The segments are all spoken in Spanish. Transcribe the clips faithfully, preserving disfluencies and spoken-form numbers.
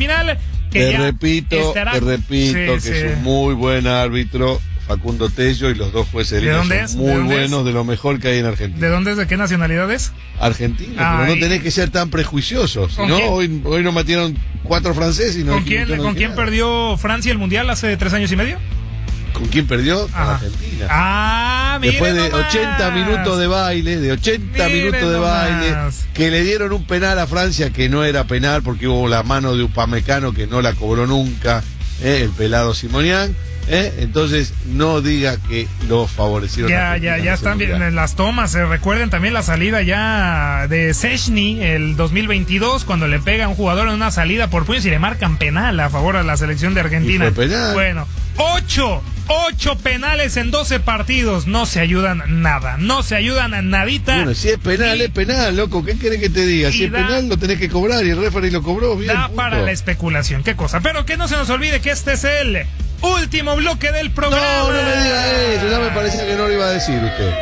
final. Que te ya repito, estará... te repito sí, que sí. es un muy buen árbitro, Facundo Tello, y los dos jueces de ¿De línea dónde son es? muy ¿De dónde buenos, es? de lo mejor que hay en Argentina. ¿De dónde es? ¿De qué nacionalidad es? Argentina, Ay. pero no tenés que ser tan prejuiciosos. Si ¿Con no, quién? hoy, hoy nos metieron cuatro franceses y no ¿Con dijimos- quién, no ¿con dije quién nada. perdió Francia el Mundial hace tres años y medio? ¿Con quién perdió? Con Ajá. Argentina. Ah, mire Después de nomás. ochenta minutos de baile, de ochenta Mire minutos de nomás. baile, que le dieron un penal a Francia que no era penal porque hubo la mano de Upamecano que no la cobró nunca, eh, el pelado Simonián. ¿Eh? Entonces no diga que lo favorecieron. Ya, a ya, Argentina ya en ese están bien mundial. en las tomas. Eh, recuerden también la salida ya de Szczęsny el dos mil veintidós, cuando le pega a un jugador en una salida por puños y le marcan penal a favor de la selección de Argentina. Y fue penal. Bueno, ocho, ocho penales en doce partidos. No se ayudan nada, no se ayudan a nadita. Bueno, si es penal, Y es penal, loco. ¿Qué querés que te diga? Si y es da- penal, lo tenés que cobrar y el referee lo cobró. Bien, da punto. para la especulación, qué cosa. Pero que no se nos olvide que este es el último bloque del programa. No, no me diga eso. Ya me parecía que no lo iba a decir usted.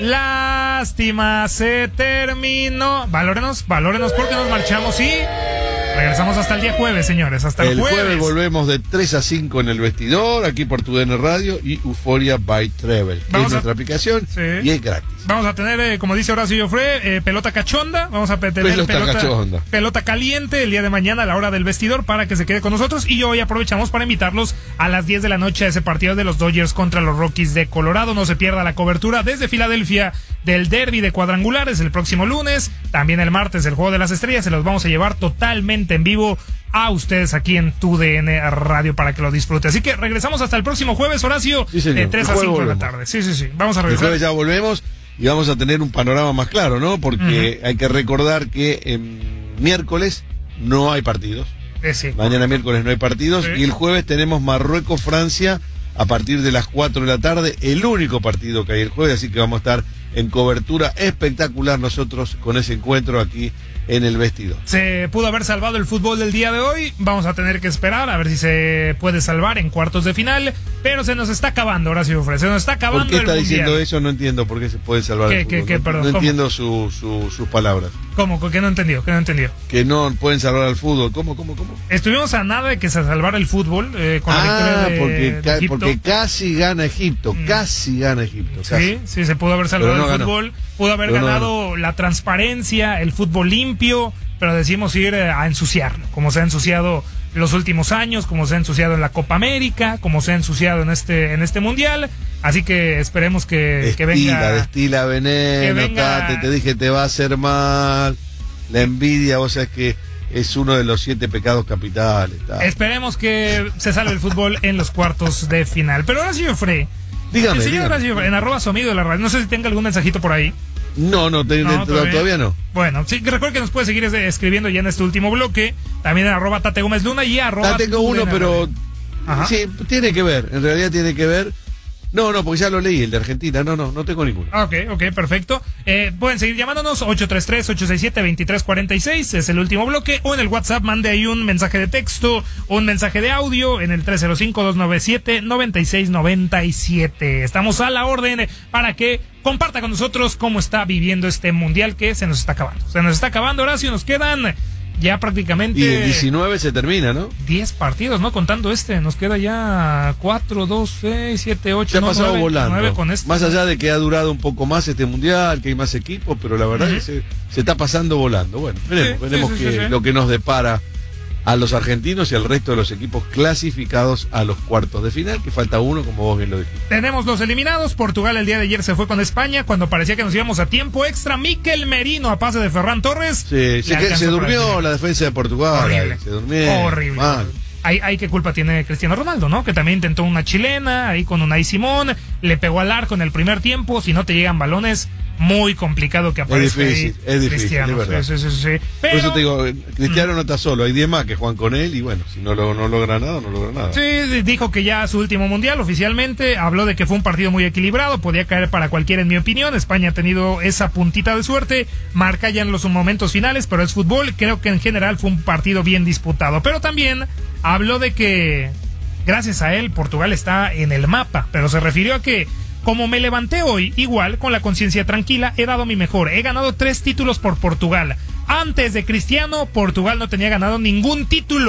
Lástima, se terminó. Valórenos, valórenos porque nos marchamos y regresamos hasta el día jueves, señores. Hasta el, El jueves. jueves volvemos de tres a cinco en el vestidor, aquí por tu D N Radio y Euforia by Travel. Vamos Es a- nuestra aplicación Sí. y es gratis. Vamos a tener, eh, como dice Horacio Joffre, eh, pelota cachonda. Vamos a pe- tener Pelota pelota, cachonda. pelota caliente el día de mañana a la hora del vestidor para que se quede con nosotros. Y hoy aprovechamos para invitarlos a las diez de la noche a ese partido de los Dodgers contra los Rockies de Colorado. No se pierda la cobertura desde Filadelfia del derby de cuadrangulares el próximo lunes. También el martes el Juego de las Estrellas. Se los vamos a llevar totalmente en vivo a ustedes aquí en tu D N Radio para que lo disfrute. Así que regresamos hasta el próximo jueves, Horacio, Sí, señor. de tres El a jueves cinco de la volvemos. tarde. Sí, sí, sí. Vamos a El regresar. jueves ya volvemos y vamos a tener un panorama más claro, ¿no? Porque hay que recordar que en miércoles no hay partidos. Eh, sí. Mañana miércoles no hay partidos Sí. y el jueves tenemos Marruecos-Francia a partir de las cuatro de la tarde, el único partido que hay el jueves, así que vamos a estar en cobertura espectacular nosotros con ese encuentro aquí en el vestidor. Se pudo haber salvado el fútbol del día de hoy. Vamos a tener que esperar a ver si se puede salvar en cuartos de final. Pero se nos está acabando, Horacio Joffre. Se nos está acabando ¿Por qué el está mundial. diciendo eso? No entiendo por qué se puede salvar ¿Qué, el qué, fútbol. qué? No- Perdón, no ¿cómo? entiendo su, su- sus palabras. ¿Cómo? ¿Qué no entendió? ¿Qué no entendió? Que no pueden salvar al fútbol. ¿Cómo, cómo, cómo? Estuvimos a nada de que se salvara el fútbol eh, con la Ah, victoria de, porque, de ca- Egipto. porque casi gana Egipto. Mm. Casi gana Egipto. Casi. Sí, sí, se pudo haber salvado Pero no el ganó. fútbol, pudo haber Pero no ganado la transparencia, el fútbol limpio, pero decimos ir eh, a ensuciarlo, como se ha ensuciado los últimos años, como se ha ensuciado en la Copa América, como se ha ensuciado en este en este mundial, así que esperemos que, que Destila, venga. destila veneno, que venga- Tate, te dije te va a hacer mal. La envidia, vos sabés que es uno de los siete pecados capitales. Tate. Esperemos que se salve el fútbol en los cuartos de final. Pero Horacio Joffre, Dígame, el señor dígame. Horacio Joffre, en arroba su amigo de la radio, no sé si tenga algún mensajito por ahí. No, no, te- No, te- todavía. todavía no. Bueno, sí, recuerda que nos puede seguir es- escribiendo ya en este último bloque, también en arroba Tate Gómez Luna y arroba Ah, tengo tu uno, D N pero Radio. Ajá. sí, tiene que ver, en realidad tiene que ver. No, no, porque ya lo leí, el de Argentina. No, no, no tengo ninguno. Ah, Ok, ok, perfecto. Eh, pueden seguir llamándonos ocho tres tres, ocho seis siete, dos tres cuatro seis, es el último bloque, o en el WhatsApp mande ahí un mensaje de texto, un mensaje de audio en el tres cero cinco, dos nueve siete, nueve seis nueve siete. Estamos a la orden para que comparta con nosotros cómo está viviendo este mundial que se nos está acabando. Se nos está acabando, Horacio, nos quedan ya prácticamente Y el diecinueve se termina, ¿no? diez partidos, ¿no? Contando este, nos queda ya cuatro, dos, seis, siete, ocho, Se ha no, pasado nueve, volando. nueve con este. Más allá de que ha durado un poco más este mundial, que hay más equipos, pero la verdad Ujú. es que se, se está pasando volando. Bueno, veremos, Sí, veremos sí, sí, que, sí, sí. lo que nos depara a los argentinos y al resto de los equipos clasificados a los cuartos de final, que falta uno, como vos bien lo dijiste. Tenemos los eliminados. Portugal el día de ayer se fue con España cuando parecía que nos íbamos a tiempo extra. Mikel Merino a pase de Ferran Torres. Sí, Le se, que- alcanzó se para durmió el la defensa de Portugal. Horrible. ahí, Se durmió. Horrible. Mal. Ahí, ahí qué culpa tiene Cristiano Ronaldo, ¿no? Que también intentó una chilena ahí con Unai Simón, le pegó al arco en el primer tiempo. Si no te llegan balones, muy complicado que aparezca difícil, ahí es difícil, Cristiano. es verdad. Sí, sí, sí, sí. Por eso Pero- te digo, eh, Cristiano no está solo, hay diez más que juegan con él y bueno, si no, lo, no logra nada, no logra nada. Sí, dijo que ya su último mundial oficialmente, habló de que fue un partido muy equilibrado, podía caer para cualquiera en mi opinión, España ha tenido esa puntita de suerte, marca ya en los momentos finales, pero es fútbol, creo que en general fue un partido bien disputado, pero también habló de que gracias a él Portugal está en el mapa, pero se refirió a que como me levanté hoy, igual, con la conciencia tranquila, he dado mi mejor. He ganado tres títulos por Portugal. Antes de Cristiano, Portugal no tenía ganado ningún título.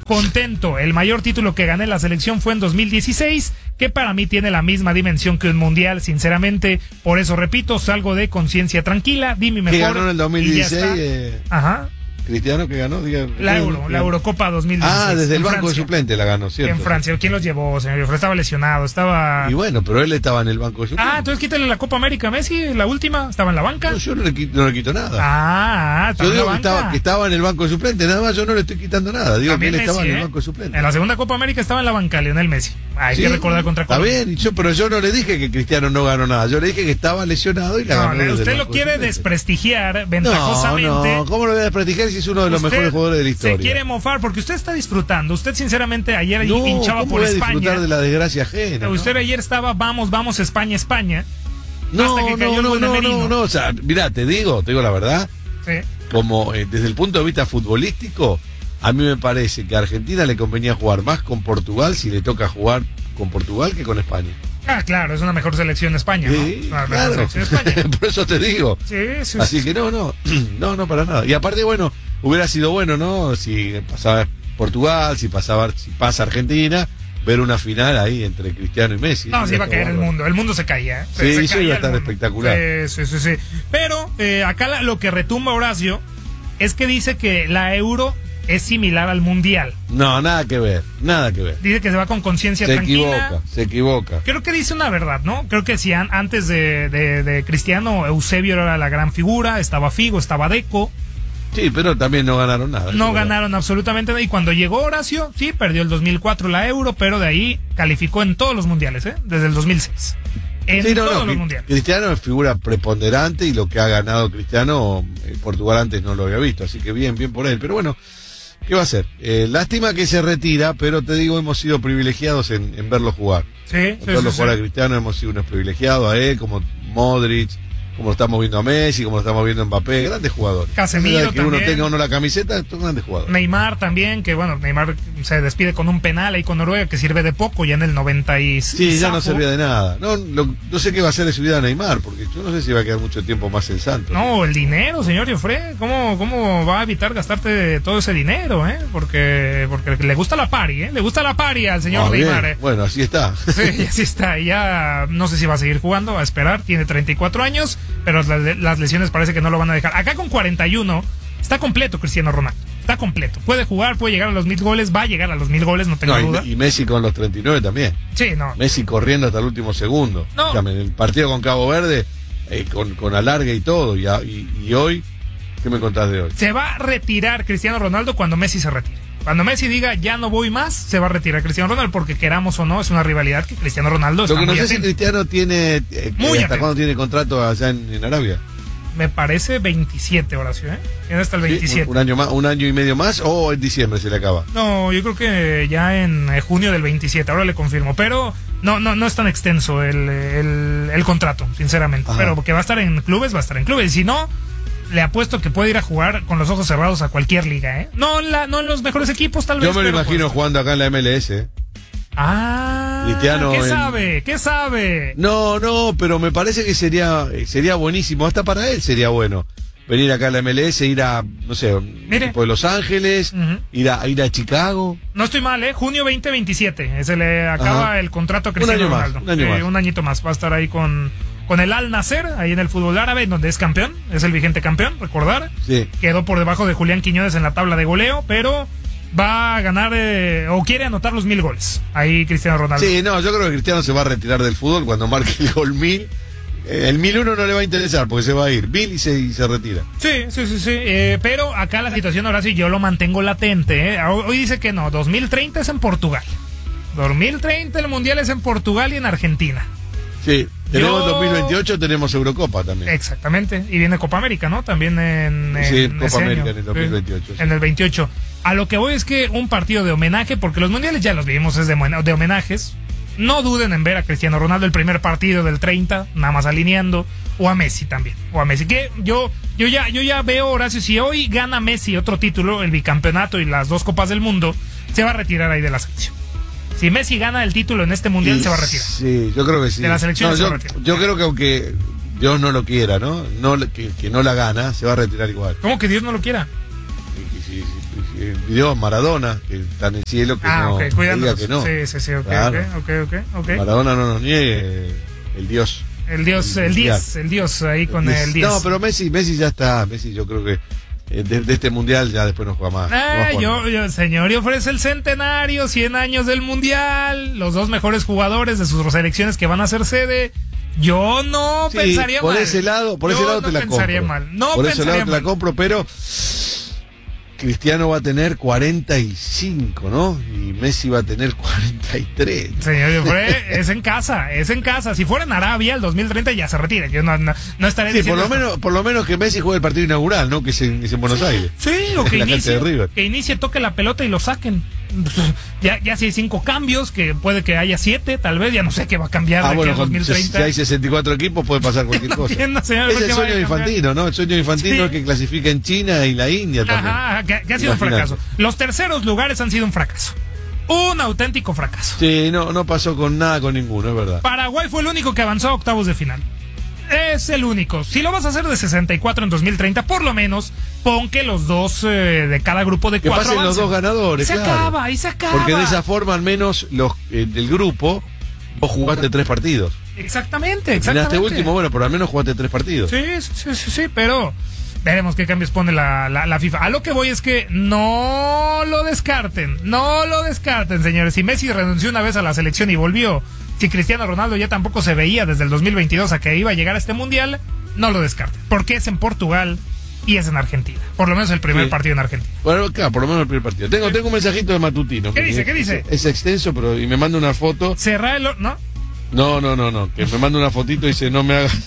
contento. El mayor título que gané en la selección fue en dos mil dieciséis, que para mí tiene la misma dimensión que un mundial, sinceramente. Por eso repito, salgo de conciencia tranquila, di mi mejor. ¿Qué ganó en el dos mil dieciséis? Eh... Ajá. Cristiano que ganó, diga, la Euro, diga. la Eurocopa dos mil dieciséis. Ah, desde el banco Francia. de suplente la ganó, ¿cierto? En Francia. ¿Quién los llevó, señor? Estaba lesionado, estaba... Y bueno, pero él estaba en el banco de suplente. Ah, entonces quítale la Copa América a Messi, la última, estaba en la banca. No, yo no le quito, no le quito nada. Ah, estaba yo en la digo que banca. estaba, que estaba en el banco de suplente, nada más yo no le estoy quitando nada. Digo También que él Messi, estaba en ¿eh? el banco de suplente. En la segunda Copa América estaba en la banca, Lionel Messi. Hay Sí, que recordar contra Está Colombia. bien, yo, pero yo no le dije que Cristiano no ganó nada. Yo le dije que estaba lesionado y la No, ganó. le- desde usted el lo banco de quiere suplente. desprestigiar No, ventajosamente. no, ¿cómo lo voy a desprestigiar si es uno de los Usted mejores jugadores de la historia? Se quiere mofar porque usted está disfrutando. Usted, sinceramente, ayer no, hinchaba ¿cómo por voy a España. disfrutar de la desgracia ajena? Usted ¿no? ayer estaba, vamos, vamos, España, España. No, hasta que cayó no, el no, gol de no, Merino. no, no, o sea, mirá, te digo, te digo la verdad, Sí. como eh, desde el punto de vista futbolístico, a mí me parece que a Argentina le convenía jugar más con Portugal si le toca jugar con Portugal que con España. Ah, claro, es una mejor selección España, ¿no? Sí, Una mejor claro. selección España. Por eso te digo. Sí, sí, Así sí. que no, no, no, no para nada. Y aparte, bueno, hubiera sido bueno, ¿no? Si pasaba Portugal, si pasaba, si pasa Argentina, ver una final ahí entre Cristiano y Messi. No, se iba a caer el Bárbaro. mundo, el mundo se caía. ¿eh? Sí, se eso caía iba a el estar mundo. espectacular. Sí, sí, sí, sí. Pero eh, acá la- lo que retumba Horacio es que dice que la Euro es similar al Mundial. No, nada que ver, nada que ver. Dice que se va con conciencia Se tranquila. equivoca, se equivoca. Creo que dice una verdad, ¿no? Creo que si an- antes de, de, de Cristiano, Eusebio era la gran figura, estaba Figo, estaba Deco, Sí, pero también no ganaron nada. no eso es ganaron absolutamente nada. Y cuando llegó Horacio, sí, perdió el dos mil cuatro la Euro, pero de ahí calificó en todos los mundiales, ¿eh? Desde el dos mil seis. En verdad. Sí, no, todos no, los Cri- mundiales. Cristiano es figura preponderante y lo que ha ganado Cristiano, eh, Portugal antes no lo había visto, así que bien, bien por él. Pero bueno, ¿qué va a hacer? Eh, lástima que se retira, pero te digo, hemos sido privilegiados en, en verlo jugar. Sí, En sí, verlo sí, jugar sí. a Cristiano hemos sido unos privilegiados, a él, como Modric, como lo estamos viendo a Messi, como lo estamos viendo a Mbappé, grandes jugadores. Casemiro Más allá de que uno también. tenga o no la camiseta, son grandes jugadores. Neymar también, que bueno, Neymar se despide con un penal ahí con Noruega que sirve de poco, ya en el noventa y Sí, ya no zafo. servía de nada. No, lo- no sé qué va a hacer de su vida Neymar, porque yo no sé si va a quedar mucho tiempo más en Santos. No, el dinero, señor Jofre, ¿cómo, ¿cómo va a evitar gastarte todo ese dinero, eh? Porque, porque le gusta la pari, ¿eh? Le gusta la pari al señor Ah, bien. Neymar, eh. Bueno, así está. Sí, así está, y ya no sé si va a seguir jugando, a esperar, tiene treinta y cuatro años, pero las, las lesiones parece que no lo van a dejar. Acá con cuarenta y uno está completo Cristiano Ronaldo, está completo, puede jugar, puede llegar a los mil goles, va a llegar a los mil goles, no tengo No, duda. y, y Messi con los treinta y nueve también. Sí, no, Messi corriendo hasta el último segundo. No. Dígame, en el partido con Cabo Verde, eh, con, con alargue y todo. Y, a- y, y hoy, ¿qué me contás de hoy? se va a retirar Cristiano Ronaldo cuando Messi se retire. Cuando Messi diga ya no voy más, se va a retirar Cristiano Ronaldo, porque queramos o no, es una rivalidad que Cristiano Ronaldo está Lo que no muy sé si atento. Cristiano tiene. eh, Muy ¿Hasta atento. cuándo tiene contrato allá en, en Arabia? Me parece veintisiete, Horacio, ¿eh? Tiene hasta el ¿Sí? veintisiete. ¿Un, un año más, un año y medio más o en diciembre se le acaba? No, yo creo que ya en eh, junio del veintisiete, ahora le confirmo, pero no no no es tan extenso el, el, el contrato, sinceramente. Ajá. Pero que va a estar en clubes, va a estar en clubes. Y si no, le apuesto que puede ir a jugar con los ojos cerrados a cualquier liga, ¿eh? No en, la, no en los mejores equipos, tal vez. Yo me lo pero imagino pues- jugando acá en la M L S. ¿eh? Ah, Cristiano ¿qué en- sabe? ¿Qué sabe? No, no, pero me parece que sería eh, sería buenísimo, hasta para él sería bueno. Venir acá a la M L S, ir a, no sé, un Mire. equipo de Los Ángeles, Ujú. ir a ir a Chicago. No estoy mal, ¿eh? Junio veinte veintisiete. Se le acaba Ajá. el contrato a Cristiano Un año más, Ronaldo. un año Sí, más. un añito más. Va a estar ahí con, con el Al Nasser, ahí en el fútbol árabe, donde es campeón. Es el vigente campeón, recordar. Sí. Quedó por debajo de Julián Quiñones en la tabla de goleo, pero va a ganar eh, o quiere anotar los mil goles. Ahí Cristiano Ronaldo. Sí, no, yo creo que Cristiano se va a retirar del fútbol cuando marque el gol mil. Eh, El mil uno no le va a interesar porque se va a ir. Mil y se, y se retira. Sí, sí, sí, sí. Eh, pero acá la situación, Horacio, yo lo mantengo latente. ¿eh? Hoy hoy dice que no, dos mil treinta es en Portugal. dos mil treinta el Mundial es en Portugal y en Argentina. Sí, tenemos Yo- dos mil veintiocho, tenemos Eurocopa también. Exactamente. Y viene Copa América, ¿no? También en, en Sí, Copa ese América año. en el dos mil veintiocho, Sí, sí. En el veintiocho. A lo que voy es que un partido de homenaje, porque los mundiales ya los vivimos, es de, homen- de homenajes. No duden en ver a Cristiano Ronaldo el primer partido del treinta, nada más alineando, o a Messi también, o a Messi. Que yo, yo ya, yo ya veo, Horacio, si hoy gana Messi otro título, el bicampeonato y las dos Copas del Mundo, se va a retirar ahí de la selección. Si Messi gana el título en este mundial, Y se va a retirar. Sí, yo creo que sí. De la selección No, se va yo, a retirar. yo creo que aunque Dios no lo quiera, ¿no? no le- que, que no la gana, se va a retirar igual. ¿Cómo que Dios no lo quiera? Y- y si, si- eh, video Maradona, que está en el cielo, que ah, no, okay, que diga que no. Sí, sí, sí, ok, claro. ok, ok, ok. Maradona no nos niegue, el Dios. El Dios, el diez, el Dios ahí con el diez. No, pero Messi, Messi ya está, Messi yo creo que de, de este mundial ya después no juega más. Ah, no yo, yo, señor, y ofrece el centenario, cien años del mundial, los dos mejores jugadores de sus selecciones que van a ser sede. Yo no sí, pensaría por mal. Ese lado, por yo ese lado no te la pensaría compro. Mal. No por ese lado mal. te la compro, pero Cristiano va a tener cuarenta y cinco, ¿no? Y Messi va a tener cuarenta y tres. Señor Jofre, es en casa, es en casa. Si fuera en Arabia el dos mil treinta ya se retira. Yo no, no, no estaré sí, diciendo por lo esto. menos, por lo menos que Messi juegue el partido inaugural, ¿no? Que es en, es en Buenos sí, Aires. Sí, o que la inicie, cancha de River. que inicie, toque la pelota y lo saquen. Ya, ya si hay cinco cambios, que puede que haya siete, tal vez, ya no sé qué va a cambiar Ah, de bueno, aquí al dos mil treinta. si hay sesenta y cuatro equipos puede pasar cualquier cosa. Entiendo, señor, es el que sueño vaya a infantino, ¿no? El sueño infantino Sí. que clasifica en China y la India también. Ajá, que, que ha sido un Imagínate. fracaso. Los terceros lugares han sido un fracaso. Un auténtico fracaso. Sí, no, no pasó con nada con ninguno, es verdad. Paraguay fue el único que avanzó a octavos de final. Es el único. Si lo vas a hacer de sesenta y cuatro en dos mil treinta, por lo menos pon que los dos eh, de cada grupo de Que cuatro pasen los avancen. dos ganadores, Y se claro. acaba, y se acaba. Porque de esa forma, al menos, los eh, del grupo, vos jugaste tres partidos. Exactamente, Ganaste exactamente. último, bueno, pero al menos jugaste tres partidos. Sí, sí, sí, sí, pero veremos qué cambios pone la, la, la FIFA. A lo que voy es que no lo descarten, no lo descarten, señores. Si Messi renunció una vez a la selección y volvió, si Cristiano Ronaldo ya tampoco se veía desde el dos mil veintidós a que iba a llegar a este mundial, no lo descarten. Porque es en Portugal y es en Argentina. Por lo menos el primer Sí. partido en Argentina. Bueno, claro, por lo menos el primer partido. Tengo, tengo un mensajito de Matutino. ¿Qué que dice? es- ¿Qué dice? Es, es extenso, pero y me manda una foto. Cerrar el... ¿No? No, no, no, no. Que me manda una fotito y dice, no me hagas.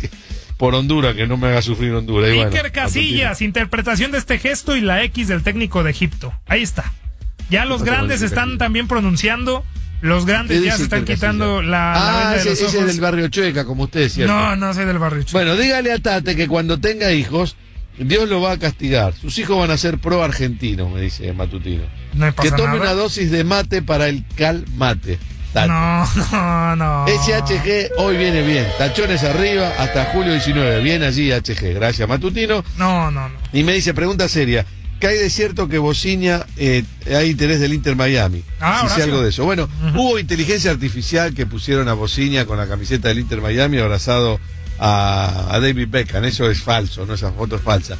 Por Honduras, que no me haga sufrir Honduras. Y Iker bueno, Casillas, Matutino. interpretación de este gesto y la X del técnico de Egipto. Ahí está. Ya los pasó con grandes Iker están Casillas? también pronunciando. Los grandes ¿Qué ya dice se están Iker quitando Casillas? la, la Ah, venda de ese, los ese ojos. del barrio Chueca, como usted decía. No, no soy del barrio Chueca. Bueno, dígale a Tate que cuando tenga hijos, Dios lo va a castigar. Sus hijos van a ser pro argentinos, me dice Matutino. No me Que pasa tome nada. una dosis de mate para el calmate. Tate. No, no, no. S H G hoy viene bien. Tachones arriba hasta julio diecinueve. Bien allí H G. Gracias, Matutino. No, no, no. Y me dice, pregunta seria. ¿Qué hay de cierto que Bociña eh, hay interés del Inter Miami? Ah, Si sé Horacio. algo de eso. Bueno, Ujú. hubo inteligencia artificial que pusieron a Bociña con la camiseta del Inter Miami abrazado a, a David Beckham. Eso es falso, no, esa foto es falsa.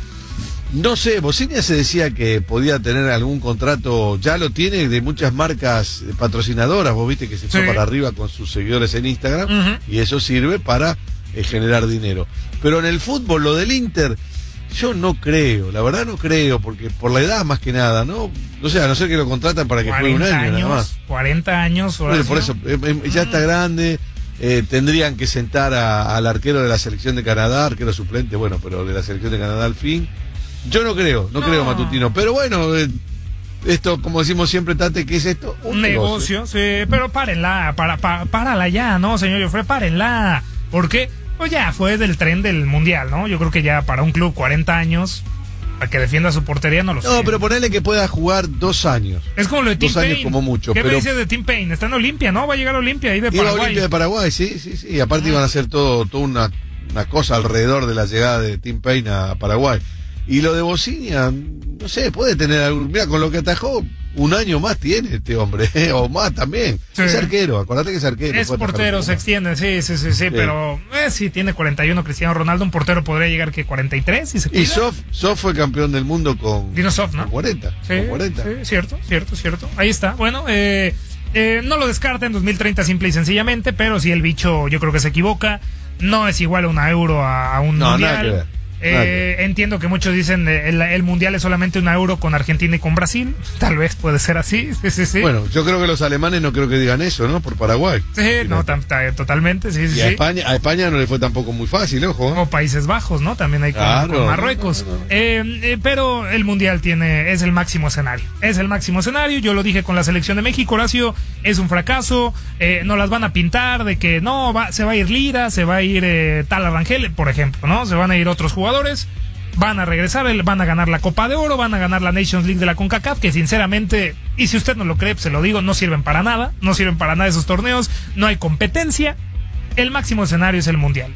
No sé, Bociña se decía que podía tener algún contrato, ya lo tiene, de muchas marcas patrocinadoras. Vos viste que se fue Sí. para arriba con sus seguidores en Instagram Ujú. y eso sirve para eh, generar dinero. Pero en el fútbol, lo del Inter, yo no creo, la verdad no creo, porque por la edad más que nada, ¿no? O sea, a no ser que lo contratan para que juegue un cuarenta año nada más. años, cuarenta años. Bueno, Horacio. por eso, eh, eh, ya está grande, eh, tendrían que sentar a- al arquero de la selección de Canadá, arquero suplente, bueno, pero de la selección de Canadá al fin. Yo no creo, no, No. creo, Matutino, pero bueno, eh, esto, como decimos siempre, Tate, ¿qué es esto? Un negocio, sí, pero párenla, para, para, párala ya, ¿no, señor Jofre? Párenla. ¿Por qué? Pues ya fue del tren del mundial, ¿no? Yo creo que ya para un club cuarenta años, para que defienda su portería, no lo sé. No, pero ponele que pueda jugar dos años. Es como lo de Tim dos años Payne. como mucho, ¿Qué pero- me dice de Tim Payne? Está en Olimpia, ¿no? Va a llegar a Olimpia ahí de Iba a Paraguay. Olimpia de Paraguay, sí, sí, sí. Y aparte iban a hacer todo, toda una, una cosa alrededor de la llegada de Tim Payne a Paraguay. Y lo de Bociña, no sé, puede tener algún. Mira, con lo que atajó, un año más tiene este hombre, ¿eh? O más también. Sí. Es arquero, acordate que es arquero. Es puede atajar portero, un se poco más. extiende, sí, sí, sí, sí, pero eh, sí tiene cuarenta y uno Cristiano Ronaldo, un portero podría llegar que cuarenta y tres si se cuida. Y Sof, Sof fue campeón del mundo con, Dino Sof, ¿no? con cuarenta. Sí, con cuarenta. sí, cierto, cierto, cierto. Ahí está. Bueno, eh, eh, no lo descarta en dos mil treinta simple y sencillamente, pero si el bicho yo creo que se equivoca, no es igual a una euro a, a un No, mundial. nada que ver. Eh, Nada que ver. entiendo que muchos dicen eh, el, el mundial es solamente una euro con Argentina y con Brasil. Tal vez puede ser así. Sí, sí, sí. Bueno, yo creo que los alemanes no creo que digan eso, ¿no? Por Paraguay. sí, no, tam- ta- totalmente, sí, sí, Y a sí. España, a España no le fue tampoco muy fácil, ojo. ¿eh? O Países Bajos, ¿no? También hay con, Claro. con Marruecos. No, no, no. Eh, eh, pero el Mundial tiene es el máximo escenario. Es el máximo escenario. Yo lo dije con la selección de México, Horacio, es un fracaso. Eh, no las van a pintar de que no, va, se va a ir Lira, se va a ir eh, Tal Arrangel, por ejemplo, ¿no? Se van a ir otros jugadores. Van a regresar, van a ganar la Copa de Oro, van a ganar la Nations League de la CONCACAF, que sinceramente, y si usted no lo cree, pues se lo digo, no sirven para nada, no sirven para nada esos torneos, no hay competencia, el máximo escenario es el Mundial.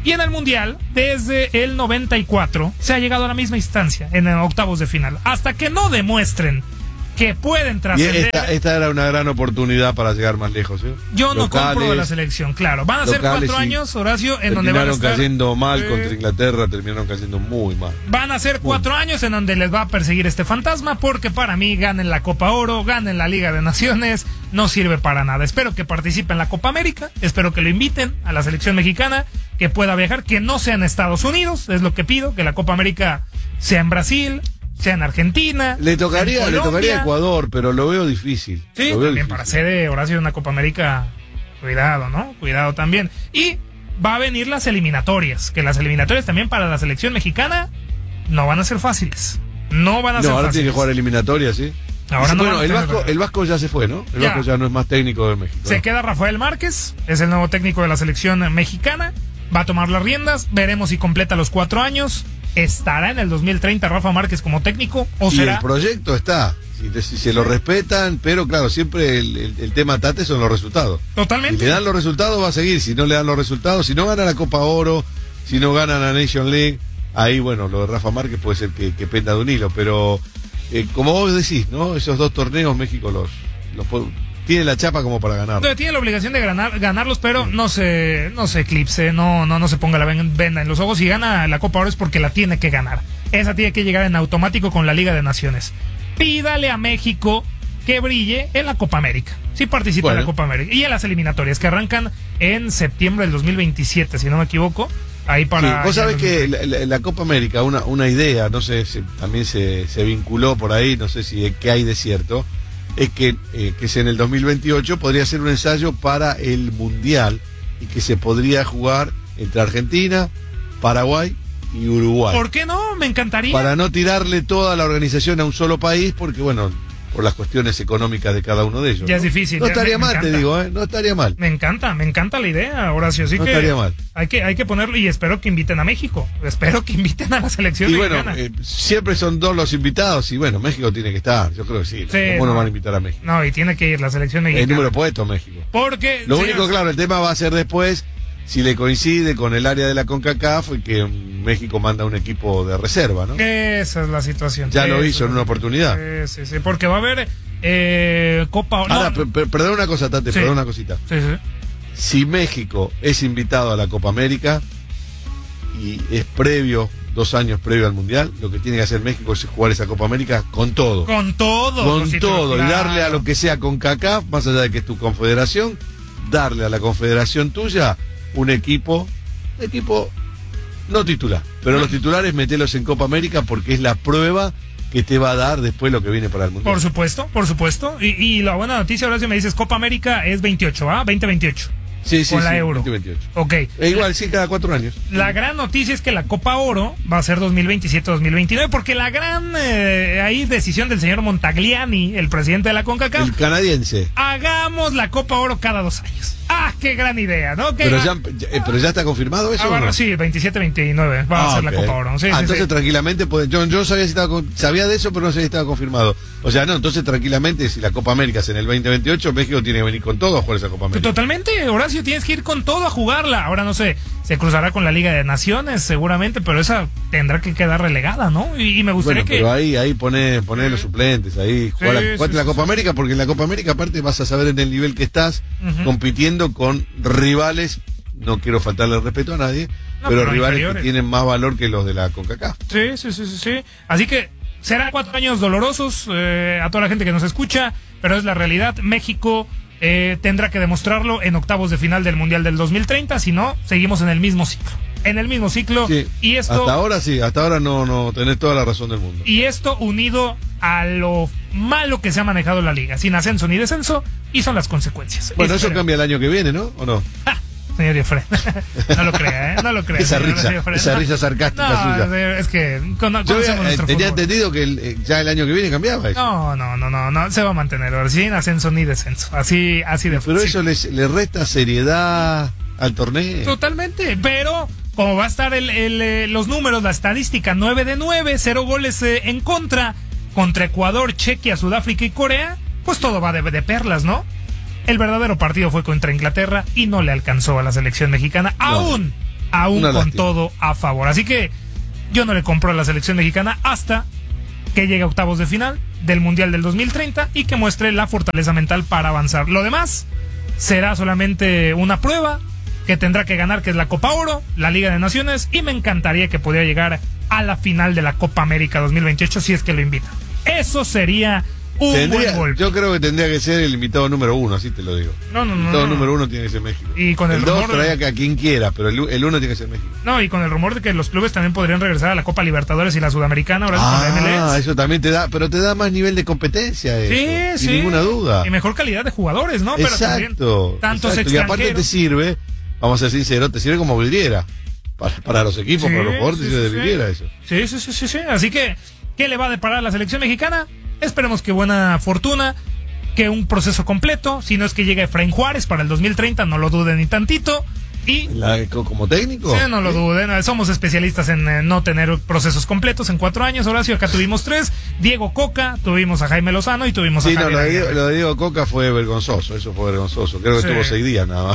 Y en el Mundial, desde el noventa y cuatro, se ha llegado a la misma instancia, en octavos de final. Hasta que no demuestren que pueden trascender. Esta, esta era una gran oportunidad para llegar más lejos, ¿eh? Yo no Locales, compro de la selección, claro. Van a ser cuatro años, Horacio, en donde van a estar... Terminaron cayendo mal eh, contra Inglaterra, terminaron cayendo muy mal. Van a ser cuatro Muy. años en donde les va a perseguir este fantasma, porque para mí ganen la Copa Oro, ganen la Liga de Naciones, no sirve para nada. Espero que participe en la Copa América, espero que lo inviten a la selección mexicana, que pueda viajar, que no sea en Estados Unidos, es lo que pido, que la Copa América sea en Brasil, sea en Argentina. Le tocaría, le tocaría a Ecuador, pero lo veo difícil. Sí, lo veo también difícil. para sede, Horacio, de una Copa América, cuidado, ¿no? Cuidado también. Y va a venir las eliminatorias, que las eliminatorias también para la selección mexicana no van a ser fáciles. No van a no, ser ahora fáciles. tiene que jugar eliminatorias, ¿sí? Ahora no bueno, van a el tener- Vasco, el Vasco ya se fue, ¿no? El Ya. Vasco ya no es más técnico de México. Se ¿no? queda Rafael Márquez, es el nuevo técnico de la selección mexicana. Va a tomar las riendas, veremos si completa los cuatro años. ¿Estará en el dos mil treinta Rafa Márquez como técnico o Y será? el proyecto está, si, te- si se lo respetan, pero claro, siempre el, el- el tema Tate son los resultados. Si Totalmente. le dan los resultados va a seguir, si no le dan los resultados, si no gana la Copa Oro, si no gana la Nation League, ahí bueno, lo de Rafa Márquez puede ser que, que penda de un hilo, pero eh, como vos decís, ¿no? Esos dos torneos México los, los puede- tiene la chapa como para ganar. No, tiene la obligación de ganar, ganarlos, pero no se, no se eclipse, no, no, no se ponga la ven- venda en los ojos. Si gana la Copa Oro es porque la tiene que ganar. Esa tiene que llegar en automático con la Liga de Naciones. Pídale a México que brille en la Copa América. Sí participa Bueno. en la Copa América. Y en las eliminatorias que arrancan en septiembre del dos mil veintisiete, si no me equivoco. Ahí para. Sí, vos sabés ya que en el- la, la- la Copa América, una, una idea, no sé, si también se, se vinculó por ahí, no sé si qué hay de cierto, es que, eh, que es en el dos mil veintiocho podría ser un ensayo para el Mundial y que se podría jugar entre Argentina, Paraguay y Uruguay. ¿Por qué no? Me encantaría. Para no tirarle toda la organización a un solo país, porque bueno, por las cuestiones económicas de cada uno de ellos. Ya ¿no? es difícil, No ya estaría me- me mal, te encanta. digo, ¿eh? No estaría mal. Me encanta, me encanta la idea, Horacio. Así No que estaría mal. Hay que, hay que ponerlo y espero que inviten a México. Espero que inviten a la selección Y bueno, mexicana. eh, siempre son dos los invitados y bueno, México tiene que estar, yo creo que sí. Sí, ¿Cómo no no. van a invitar a México? No, y tiene que ir la selección El mexicana. número puesto México. Porque, Lo señores, único, claro, el tema va a ser después si le coincide con el área de la CONCACAF y que mm, México manda un equipo de reserva, ¿no? esa es la situación. Ya lo Esa hizo en es- una oportunidad. Sí, sí, sí, porque va a haber eh, Copa... no, Ahora, per- per- perdón una cosa, Tate, Sí. perdón una cosita. sí, sí. Si México es invitado a la Copa América y es previo, dos años previo al Mundial, lo que tiene que hacer México es jugar esa Copa América con todo. Con todo. Con Cosito, todo, y claro. darle a lo que sea con CACAF, más allá de que es tu confederación, darle a la confederación tuya un equipo, un equipo no titular, pero los titulares metelos en Copa América porque es la prueba que te va a dar después lo que viene para el Mundial. Por supuesto, por supuesto. Y, y la buena noticia, Horacio, me dices, Copa América es veintiocho, ¿va? veinte veintiocho. Sí, sí, con la sí, Euro. veinte veintiocho. Ok. E igual, sí, cada cuatro años. La gran noticia es que la Copa Oro va a ser dos mil veintisiete dos mil veintinueve, porque la gran eh, ahí decisión del señor Montagliani, el presidente de la CONCACAF, El canadiense. hagamos la Copa Oro cada dos años. ¡Ah, qué gran idea! ¿No? ¿Qué Pero ga- ya, ya- eh, pero ya está confirmado eso. Ah, ¿o bueno, no? sí, veintisiete veintinueve va a Ah, ser ok. la Copa Oro. Sí, ah, sí, entonces sí. tranquilamente pueden. Yo, yo sabía, si estaba con- sabía de eso, pero no sabía si estaba confirmado. O sea, no, entonces tranquilamente, si la Copa América es en el veinte veintiocho, México tiene que venir con todo a jugar esa Copa América. Totalmente, Horacio, tienes que ir con todo a jugarla. Ahora no sé, se cruzará con la Liga de Naciones seguramente, pero esa tendrá que quedar relegada, ¿no? Y, y me gustaría Bueno, que... pero ahí, ahí pone, pone los suplentes, ahí jugar la, Sí, jugate sí, la sí, Copa sí. América, porque en la Copa América aparte vas a saber en el nivel que estás, Ujú. compitiendo con rivales, no quiero faltarle el respeto a nadie, No, pero pero rivales inferiores. que tienen más valor que los de la CONCACAF. Sí, sí, sí, sí, sí. Así que serán cuatro años dolorosos eh, a toda la gente que nos escucha, pero es la realidad. México eh, tendrá que demostrarlo en octavos de final del Mundial del dos mil treinta, si no, seguimos en el mismo ciclo. En el mismo ciclo. Sí, Y esto... hasta ahora sí, hasta ahora no, no tenés toda la razón del mundo. Y esto unido a lo malo que se ha manejado la liga, sin ascenso ni descenso, y son las consecuencias. Bueno, eso Espera. cambia el año que viene, ¿no? ¿O no? Ah, señor Diofre, no lo crea, ¿eh? No lo crea. Esa señor risa, Diofre. esa No, risa sarcástica no, suya. señor, es que cono- Yo conocemos había- eh, nuestro tenía fútbol. entendido que el, eh, ya el año que viene cambiaba eso. No, no, no, no, no, se va a mantener ahora, sin ascenso ni descenso, así, así de Pero sí. eso les, le resta seriedad al torneo. Totalmente, pero como va a estar el, el, eh, los números, la estadística, nueve de nueve, cero goles eh, en contra, contra Ecuador, Chequia, Sudáfrica y Corea, pues todo va de, de perlas, ¿no? El verdadero partido fue contra Inglaterra y no le alcanzó a la selección mexicana, No. aún aún Una con lástima. todo a favor. Así que yo no le compro a la selección mexicana hasta que llegue a octavos de final del Mundial del dos mil treinta y que muestre la fortaleza mental para avanzar. Lo demás será solamente una prueba que tendrá que ganar, que es la Copa Oro, la Liga de Naciones, y me encantaría que pudiera llegar a la final de la Copa América dos mil veintiocho si es que lo invita. Eso sería un Tendría- buen golpe. yo creo que tendría que ser el invitado número uno, así te lo digo. No, no, El no, invitado no. número uno tiene que ser México. Y con el el dos rumor de- traía que a quien quiera, pero el, el uno tiene que ser México. No, y con el rumor de que los clubes también podrían regresar a la Copa Libertadores y la Sudamericana ahora con la M L Ah, S. eso también te da, pero te da más nivel de competencia eso, Sí, sin sí. ninguna duda. Y mejor calidad de jugadores, ¿no? Pero también Exacto. tantos exacto. Y aparte te extranjeros. sirve, vamos a ser sinceros, te sirve como vidriera. Para, para los equipos, Sí, para los jugadores, sí, te sirve sí, de sí. vidriera eso. Sí, sí, sí, sí, sí. Así que, ¿qué le va a deparar a la selección mexicana? Esperemos que buena fortuna, que un proceso completo, si no es que llegue Efraín Juárez para el dos mil treinta, no lo duden ni tantito. Y La- como técnico. sí, no lo duden, somos especialistas en eh, no tener procesos completos en cuatro años. Horacio, acá tuvimos tres: Diego Coca, tuvimos a Jaime Lozano y tuvimos Sí, a no, Javier lo de, Aguirre. Diego, lo de Diego Coca fue vergonzoso, eso fue vergonzoso. Creo que Sí. estuvo seis días nada más.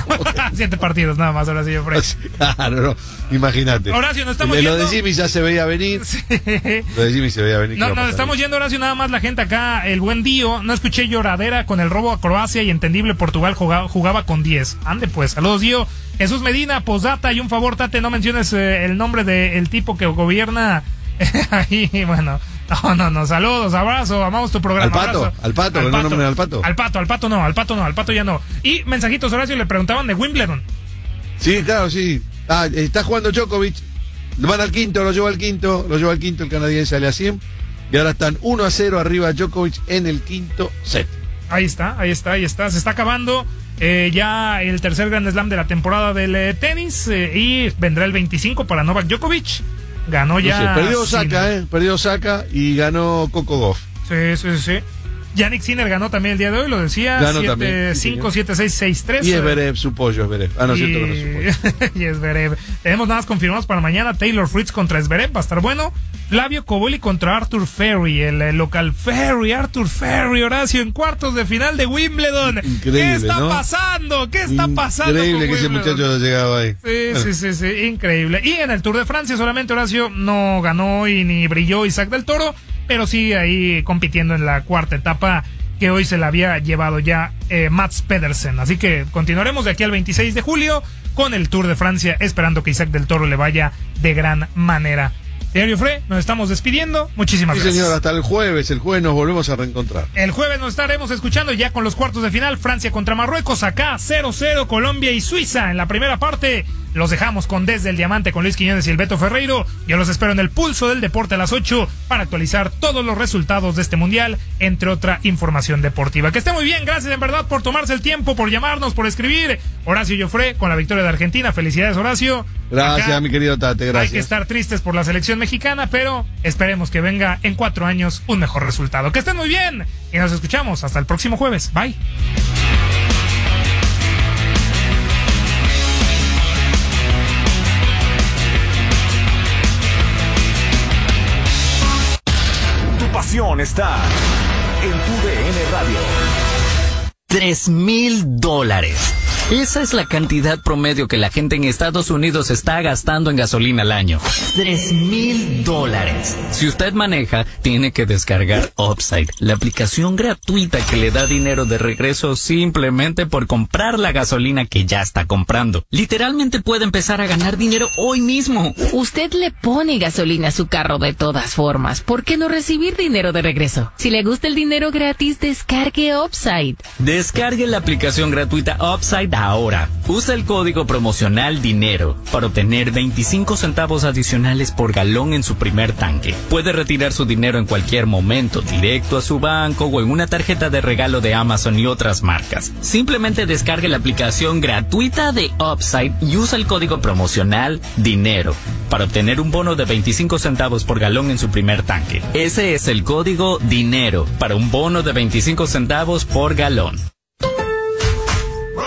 Siete partidos nada más, Horacio Frey. Claro, no, imagínate. Horacio, nos estamos Lo yendo. de Jimmy ya se veía venir. Sí. Lo de Jimmy se veía venir. No, ¿qué va a nos pasar? estamos yendo, Horacio, nada más la gente acá, el buen Dio, no escuché lloradera con el robo a Croacia y entendible Portugal jugaba, jugaba con diez. Ande pues, saludos Dio. Jesús Medina, posdata y un favor, Tate, no menciones eh, el nombre del tipo que gobierna ahí, bueno. No, no, no, saludos, abrazo, amamos tu programa. Al Pato, abrazo. al Pato, que no nombren al Pato. Al Pato, al Pato no, al Pato no, al Pato ya no. Y mensajitos, Horacio, le preguntaban de Wimbledon. Sí, claro, sí. Ah, está jugando Djokovic. Van al quinto, lo lleva al quinto, lo lleva al quinto el canadiense Aliassime. Y ahora están uno a cero arriba Djokovic en el quinto set. Ahí está, ahí está, ahí está. Se está acabando eh, ya el tercer Grand Slam de la temporada del eh, tenis eh, y vendrá el veinticinco para Novak Djokovic. Ganó ya. No sé, perdió Osaka, Sinner. eh. Perdió Osaka y ganó Coco Gauff. Sí, sí, sí. Yannick Sinner ganó también el día de hoy, lo decía. Ganó también, sí, siete cinco, señor. siete seis, seis tres. Y Zverev, su pollo, Zverev. Ah, no, es cierto que no es su pollo. Y Zverev. Tenemos nada más confirmados para mañana. Taylor Fritz contra Zverev, va a estar bueno. Flavio Cobolli contra Arthur Ferry, el, el local Ferry, Arthur Ferry, Horacio, en cuartos de final de Wimbledon. Increíble, ¿Qué está ¿no? pasando? ¿Qué está pasando? Increíble con que ese Wimbledon? muchacho haya llegado ahí. Sí, Bueno. sí, sí, sí, increíble. Y en el Tour de Francia solamente Horacio no ganó y ni brilló Isaac del Toro, pero sigue ahí compitiendo en la cuarta etapa que hoy se la había llevado ya eh, Mats Pedersen. Así que continuaremos de aquí al veintiséis de julio con el Tour de Francia, esperando que Isaac del Toro le vaya de gran manera. Diario Fre, nos estamos despidiendo. Muchísimas Sí, gracias. señor, hasta el jueves. El jueves nos volvemos a reencontrar. El jueves nos estaremos escuchando ya con los cuartos de final. Francia contra Marruecos, acá cero cero, Colombia y Suiza en la primera parte. Los dejamos con Desde el Diamante con Luis Quiñones y el Beto Ferreiro. Yo los espero en el Pulso del Deporte a las ocho para actualizar todos los resultados de este mundial, entre otra información deportiva. Que esté muy bien, gracias en verdad por tomarse el tiempo, por llamarnos, por escribir. Horacio Joffre con la victoria de Argentina. Felicidades, Horacio. Gracias, Acá mi querido Tate, gracias. hay que estar tristes por la selección mexicana, pero esperemos que venga en cuatro años un mejor resultado. Que estén muy bien y nos escuchamos hasta el próximo jueves. Bye. Tu pasión está en tu D N Radio. Tres mil dólares. Esa es la cantidad promedio que la gente en Estados Unidos está gastando en gasolina al año. Tres mil dólares. Si usted maneja, tiene que descargar Upside, la aplicación gratuita que le da dinero de regreso simplemente por comprar la gasolina que ya está comprando. Literalmente puede empezar a ganar dinero hoy mismo. Usted le pone gasolina a su carro de todas formas. ¿Por qué no recibir dinero de regreso? Si le gusta el dinero gratis, descargue Upside. Descargue la aplicación gratuita Upside ahora. Usa el código promocional DINERO para obtener veinticinco centavos adicionales por galón en su primer tanque. Puede retirar su dinero en cualquier momento, directo a su banco o en una tarjeta de regalo de Amazon y otras marcas. Simplemente descargue la aplicación gratuita de Upside y usa el código promocional DINERO para obtener un bono de veinticinco centavos por galón en su primer tanque. Ese es el código DINERO para un bono de veinticinco centavos por galón.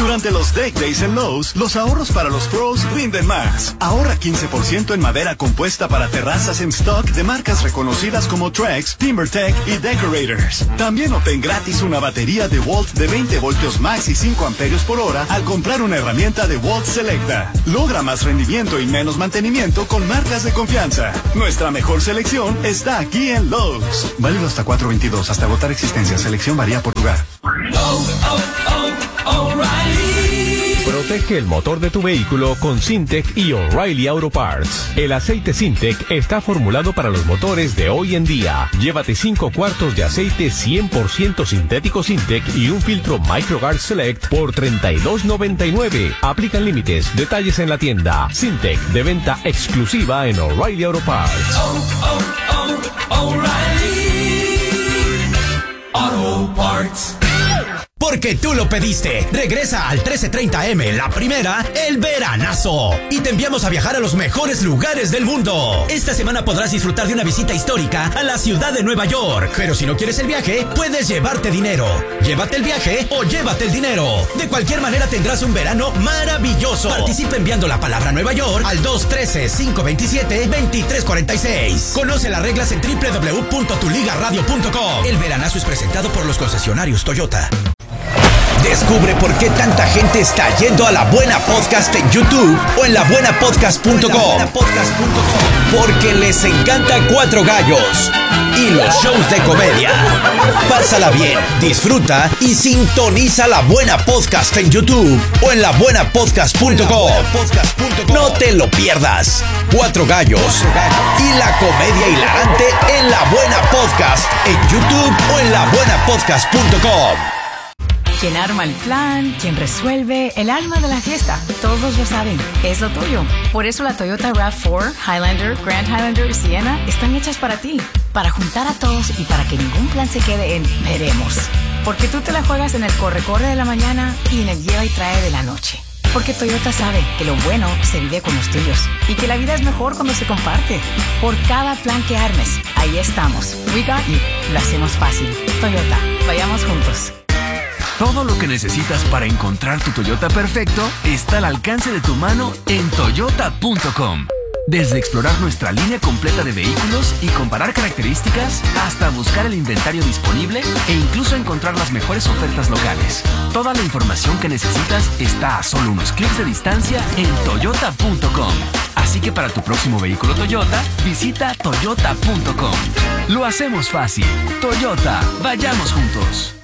Durante los Deck Days en Lowe's, los ahorros para los pros rinden más. Ahorra quince por ciento en madera compuesta para terrazas en stock de marcas reconocidas como Trex, TimberTech y Decorators. También obtén gratis una batería DeWalt de veinte voltios max y cinco amperios por hora al comprar una herramienta DeWalt Selecta. Logra más rendimiento y menos mantenimiento con marcas de confianza. Nuestra mejor selección está aquí en Lowe's. Válido hasta cuatro veintidós, hasta agotar existencia. Selección varía por lugar. Oh, oh, oh, O'Reilly. Protege el motor de tu vehículo con Syntec y O'Reilly Auto Parts. El aceite Syntec está formulado para los motores de hoy en día. Llévate cinco cuartos de aceite cien por ciento sintético Syntec y un filtro MicroGuard Select por treinta y dos noventa y nueve. Aplican límites. Detalles en la tienda. Syntec, de venta exclusiva en O'Reilly Auto Parts. Oh, oh, oh, O'Reilly Auto Parts. Porque tú lo pediste. Regresa al trece treinta eme, la primera, el veranazo. Y te enviamos a viajar a los mejores lugares del mundo. Esta semana podrás disfrutar de una visita histórica a la ciudad de Nueva York. Pero si no quieres el viaje, puedes llevarte dinero. Llévate el viaje o llévate el dinero. De cualquier manera tendrás un verano maravilloso. Participa enviando la palabra Nueva York al dos uno tres, cinco dos siete, dos tres cuatro seis. Conoce las reglas en doble u doble u doble u punto tu liga radio punto com. El veranazo es presentado por los concesionarios Toyota. Descubre por qué tanta gente está yendo a La Buena Podcast en YouTube o en la buena podcast punto com. Porque les encanta Cuatro Gallos y los shows de comedia. Pásala bien, disfruta y sintoniza La Buena Podcast en YouTube o en la buena podcast punto com. No te lo pierdas. Cuatro Gallos y la comedia hilarante en La Buena Podcast en YouTube o en la buena podcast punto com. Quien arma el plan, quien resuelve, el alma de la fiesta. Todos lo saben, es lo tuyo. Por eso la Toyota RAV cuatro, Highlander, Grand Highlander y Sienna están hechas para ti. Para juntar a todos y para que ningún plan se quede en veremos. Porque tú te la juegas en el corre-corre de la mañana y en el lleva y trae de la noche. Porque Toyota sabe que lo bueno se vive con los tuyos y que la vida es mejor cuando se comparte. Por cada plan que armes, ahí estamos. We got you. Lo hacemos fácil. Toyota, vayamos juntos. Todo lo que necesitas para encontrar tu Toyota perfecto está al alcance de tu mano en toyota punto com. Desde explorar nuestra línea completa de vehículos y comparar características, hasta buscar el inventario disponible e incluso encontrar las mejores ofertas locales. Toda la información que necesitas está a solo unos clics de distancia en toyota punto com. Así que para tu próximo vehículo Toyota, visita toyota punto com. Lo hacemos fácil. Toyota, vayamos juntos.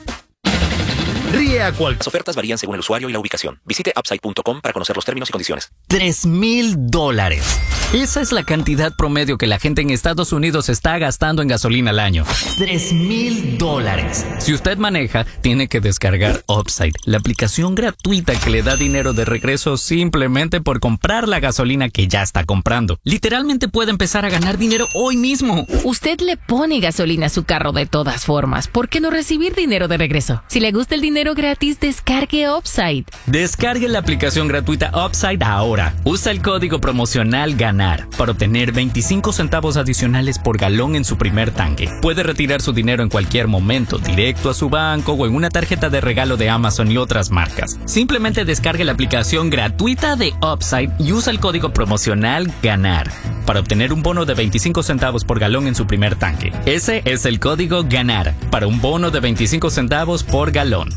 Ríe a cual. Las ofertas varían según el usuario y la ubicación. Visite upside punto com para conocer los términos y condiciones. Tres mil dólares. Esa es la cantidad promedio que la gente en Estados Unidos está gastando en gasolina al año. Tres mil dólares. Si usted maneja, tiene que descargar Upside, la aplicación gratuita que le da dinero de regreso simplemente por comprar la gasolina que ya está comprando. Literalmente puede empezar a ganar dinero hoy mismo. Usted le pone gasolina a su carro de todas formas. ¿Por qué no recibir dinero de regreso? Si le gusta el dinero gratis, descargue Upside. Descargue la aplicación gratuita Upside ahora. Usa el código promocional GANAR para obtener veinticinco centavos adicionales por galón en su primer tanque. Puede retirar su dinero en cualquier momento, directo a su banco o en una tarjeta de regalo de Amazon y otras marcas. Simplemente descargue la aplicación gratuita de Upside y usa el código promocional GANAR para obtener un bono de veinticinco centavos por galón en su primer tanque. Ese es el código GANAR para un bono de veinticinco centavos por galón.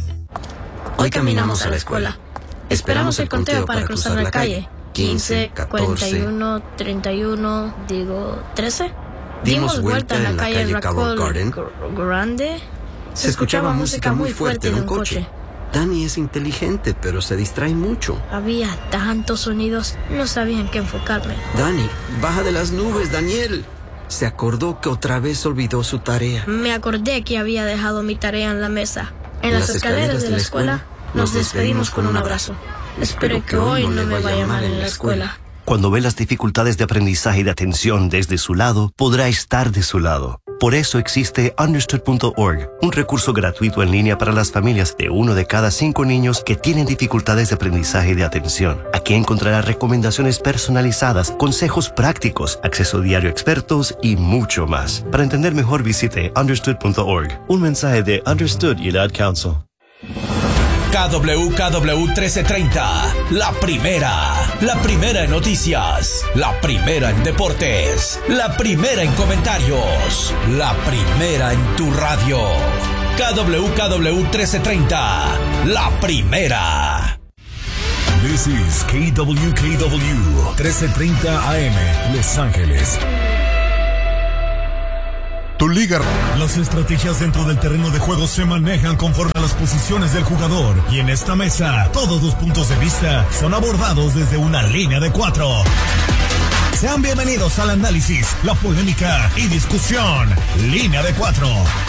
Hoy caminamos a la escuela. Esperamos el conteo para cruzar la calle. quince, cuarenta y uno, treinta y uno, digo, trece. Dimos vuelta en la calle Raccoon Garden. Grande. Se escuchaba música muy fuerte de un coche. Dani es inteligente, pero se distrae mucho. Había tantos sonidos, no sabía en qué enfocarme. Dani, baja de las nubes, Daniel. Se acordó que otra vez olvidó su tarea. Me acordé que había dejado mi tarea en la mesa. En las escaleras de la escuela nos despedimos con un abrazo. Espero que hoy no me vaya mal en la escuela. Cuando ve las dificultades de aprendizaje y de atención desde su lado, podrá estar de su lado. Por eso existe understood punto org, un recurso gratuito en línea para las familias de uno de cada cinco niños que tienen dificultades de aprendizaje y de atención. Aquí encontrará recomendaciones personalizadas, consejos prácticos, acceso diario a expertos y mucho más. Para entender mejor, visite understood punto org. Un mensaje de Understood y el Ad Council. K W K W trece treinta, la primera, la primera en noticias, la primera en deportes, la primera en comentarios, la primera en tu radio. K W K W trece treinta, la primera. This is K W K W trece treinta A M, Los Ángeles. Tu liga. Las estrategias dentro del terreno de juego se manejan conforme a las posiciones del jugador. Y en esta mesa, todos los puntos de vista son abordados desde una línea de cuatro. Sean bienvenidos al análisis, la polémica y discusión. Línea de cuatro.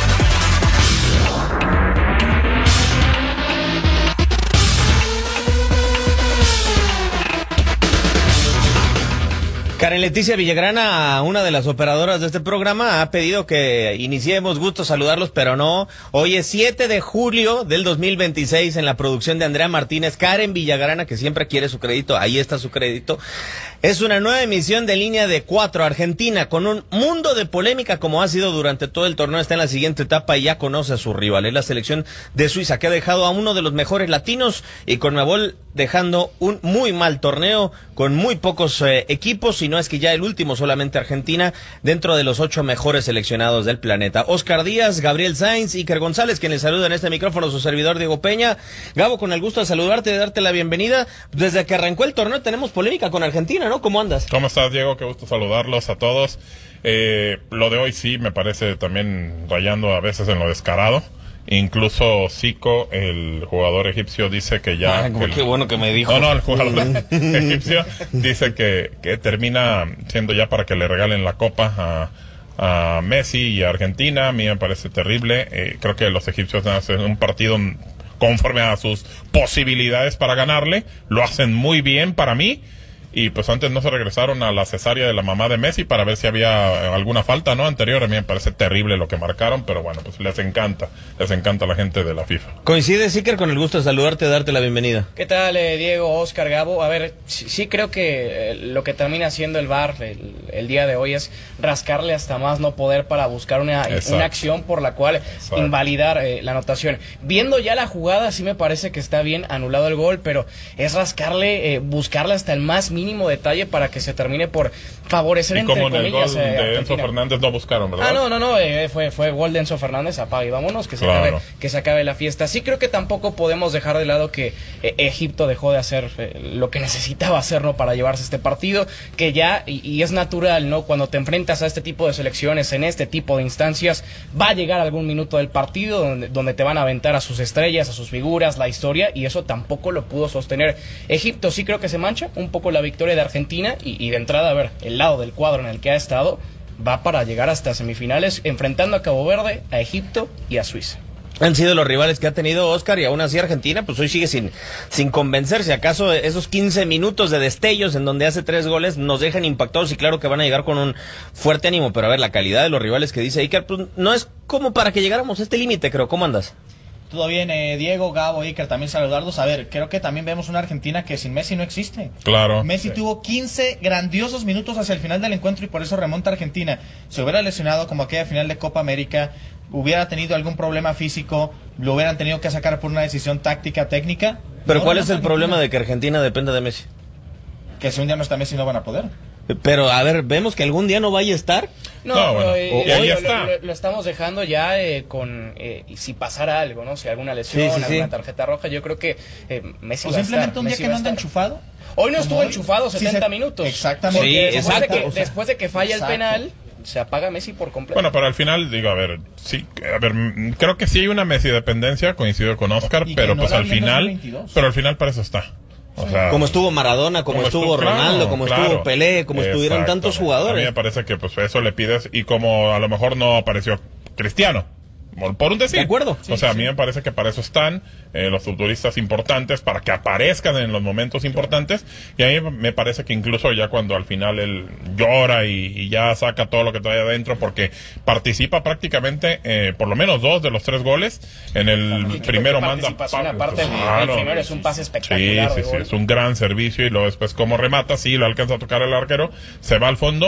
Karen Leticia Villagrana, una de las operadoras de este programa, ha pedido que iniciemos. Gusto saludarlos, pero no. Hoy es siete de julio del dos mil veintiséis en la producción de Andrea Martínez. Karen Villagrana, que siempre quiere su crédito, ahí está su crédito. Es una nueva emisión de Línea de Cuatro. Argentina, con un mundo de polémica como ha sido durante todo el torneo, está en la siguiente etapa y ya conoce a su rival. Es la selección de Suiza, que ha dejado a uno de los mejores latinos, y Conmebol dejando un muy mal torneo con muy pocos eh, equipos, y no es que ya el último, solamente Argentina, dentro de los ocho mejores seleccionados del planeta. Oscar Díaz, Gabriel Sainz, Iker González, quien les saluda en este micrófono, su servidor Diego Peña. Gabo, con el gusto de saludarte, de darte la bienvenida. Desde que arrancó el torneo tenemos polémica con Argentina, ¿no? ¿Cómo andas? ¿Cómo estás, Diego? Qué gusto saludarlos a todos. Eh, lo de hoy sí me parece también rayando a veces en lo descarado. Incluso Zico, el jugador egipcio, dice que ya... Ah, que el, qué bueno que me dijo. No, no, el jugador egipcio dice que, que termina siendo ya para que le regalen la copa a, a Messi y a Argentina. A mí me parece terrible. Eh, creo que los egipcios hacen un partido conforme a sus posibilidades para ganarle. Lo hacen muy bien para mí. Y pues antes no se regresaron a la cesárea de la mamá de Messi para ver si había alguna falta, ¿no? Anterior. A mí me parece terrible lo que marcaron, pero bueno, pues les encanta, les encanta a la gente de la FIFA. ¿Coincides, Iker? Con el gusto de saludarte, de darte la bienvenida. ¿Qué tal, eh, Diego, Oscar, Gabo? A ver, sí, sí creo que eh, lo que termina haciendo el V A R el, el día de hoy es rascarle hasta más no poder para buscar una, una acción por la cual Exacto. invalidar eh, la anotación. Viendo ya la jugada, sí me parece que está bien anulado el gol, pero es rascarle, eh, buscarle hasta el más mínimo mínimo detalle para que se termine por favorecer, y entre como en comillas, el gol de eh, Enzo Fernández no buscaron, ¿verdad? Ah, no, no, no, eh, fue, fue gol de Enzo Fernández, apaga y vámonos, que se, claro. acabe, que se acabe la fiesta. Sí creo que tampoco podemos dejar de lado que eh, Egipto dejó de hacer eh, lo que necesitaba hacer, ¿no? Para llevarse este partido, que ya, y, y es natural, ¿no? Cuando te enfrentas a este tipo de selecciones, en este tipo de instancias, va a llegar algún minuto del partido donde, donde te van a aventar a sus estrellas, a sus figuras, la historia, y eso tampoco lo pudo sostener Egipto. Sí creo que se mancha un poco la victoria de Argentina, y, y de entrada, a ver, el lado del cuadro en el que ha estado va para llegar hasta semifinales, enfrentando a Cabo Verde, a Egipto y a Suiza. Han sido los rivales que ha tenido Oscar, y aún así Argentina pues hoy sigue sin, sin convencerse. ¿Acaso esos quince minutos de destellos en donde hace tres goles nos dejan impactados? Y claro que van a llegar con un fuerte ánimo, pero a ver, la calidad de los rivales que dice Iker, pues no es como para que llegáramos a este límite, creo. ¿Cómo andas? Todo bien, eh, Diego, Gabo, Iker, también saludarlos. A ver, creo que también vemos una Argentina que sin Messi no existe. Claro. Messi sí. tuvo quince grandiosos minutos hacia el final del encuentro y por eso remonta Argentina. Se hubiera lesionado como aquella final de Copa América, hubiera tenido algún problema físico, lo hubieran tenido que sacar por una decisión táctica, técnica. Pero no, ¿cuál no es el Argentina. problema de que Argentina dependa de Messi? Que si un día no está Messi no van a poder. Pero, a ver, ¿vemos que algún día no vaya a estar? No, no bueno, eh, y ahí lo, está. Lo, lo estamos dejando ya eh, con, eh, si pasara algo, ¿no? Si alguna lesión, sí, sí, alguna sí. tarjeta roja, yo creo que eh, Messi o va a estar. O simplemente un día Messi que no anda enchufado. Hoy no estuvo hoy, enchufado setenta sí se, minutos. Exactamente. Sí, después, exacto. de que, O sea, después de que falla exacto. el penal, se apaga Messi por completo. Bueno, pero al final, digo, a ver, sí, a ver, creo que sí hay una Messi dependencia, coincido con Oscar, pero no pues al final, pero al final para eso está. O sea, como estuvo Maradona, como, como estuvo, estuvo Ronaldo, claro, como claro. estuvo Pelé, como estuvieron tantos jugadores. A mí me parece que pues eso le pides, y como a lo mejor no apareció Cristiano, por un decir. De acuerdo. O sea, sí, a mí sí. me parece que para eso están eh, los futbolistas importantes, para que aparezcan en los momentos importantes, y a mí me parece que incluso ya cuando al final él llora y, y ya saca todo lo que trae adentro, porque participa prácticamente, eh, por lo menos dos de los tres goles, en el sí, primero manda... Aparte pues, claro. el primero es un pase espectacular. Sí, sí, sí, es un gran servicio, y luego después como remata, sí, lo alcanza a tocar el arquero, se va al fondo,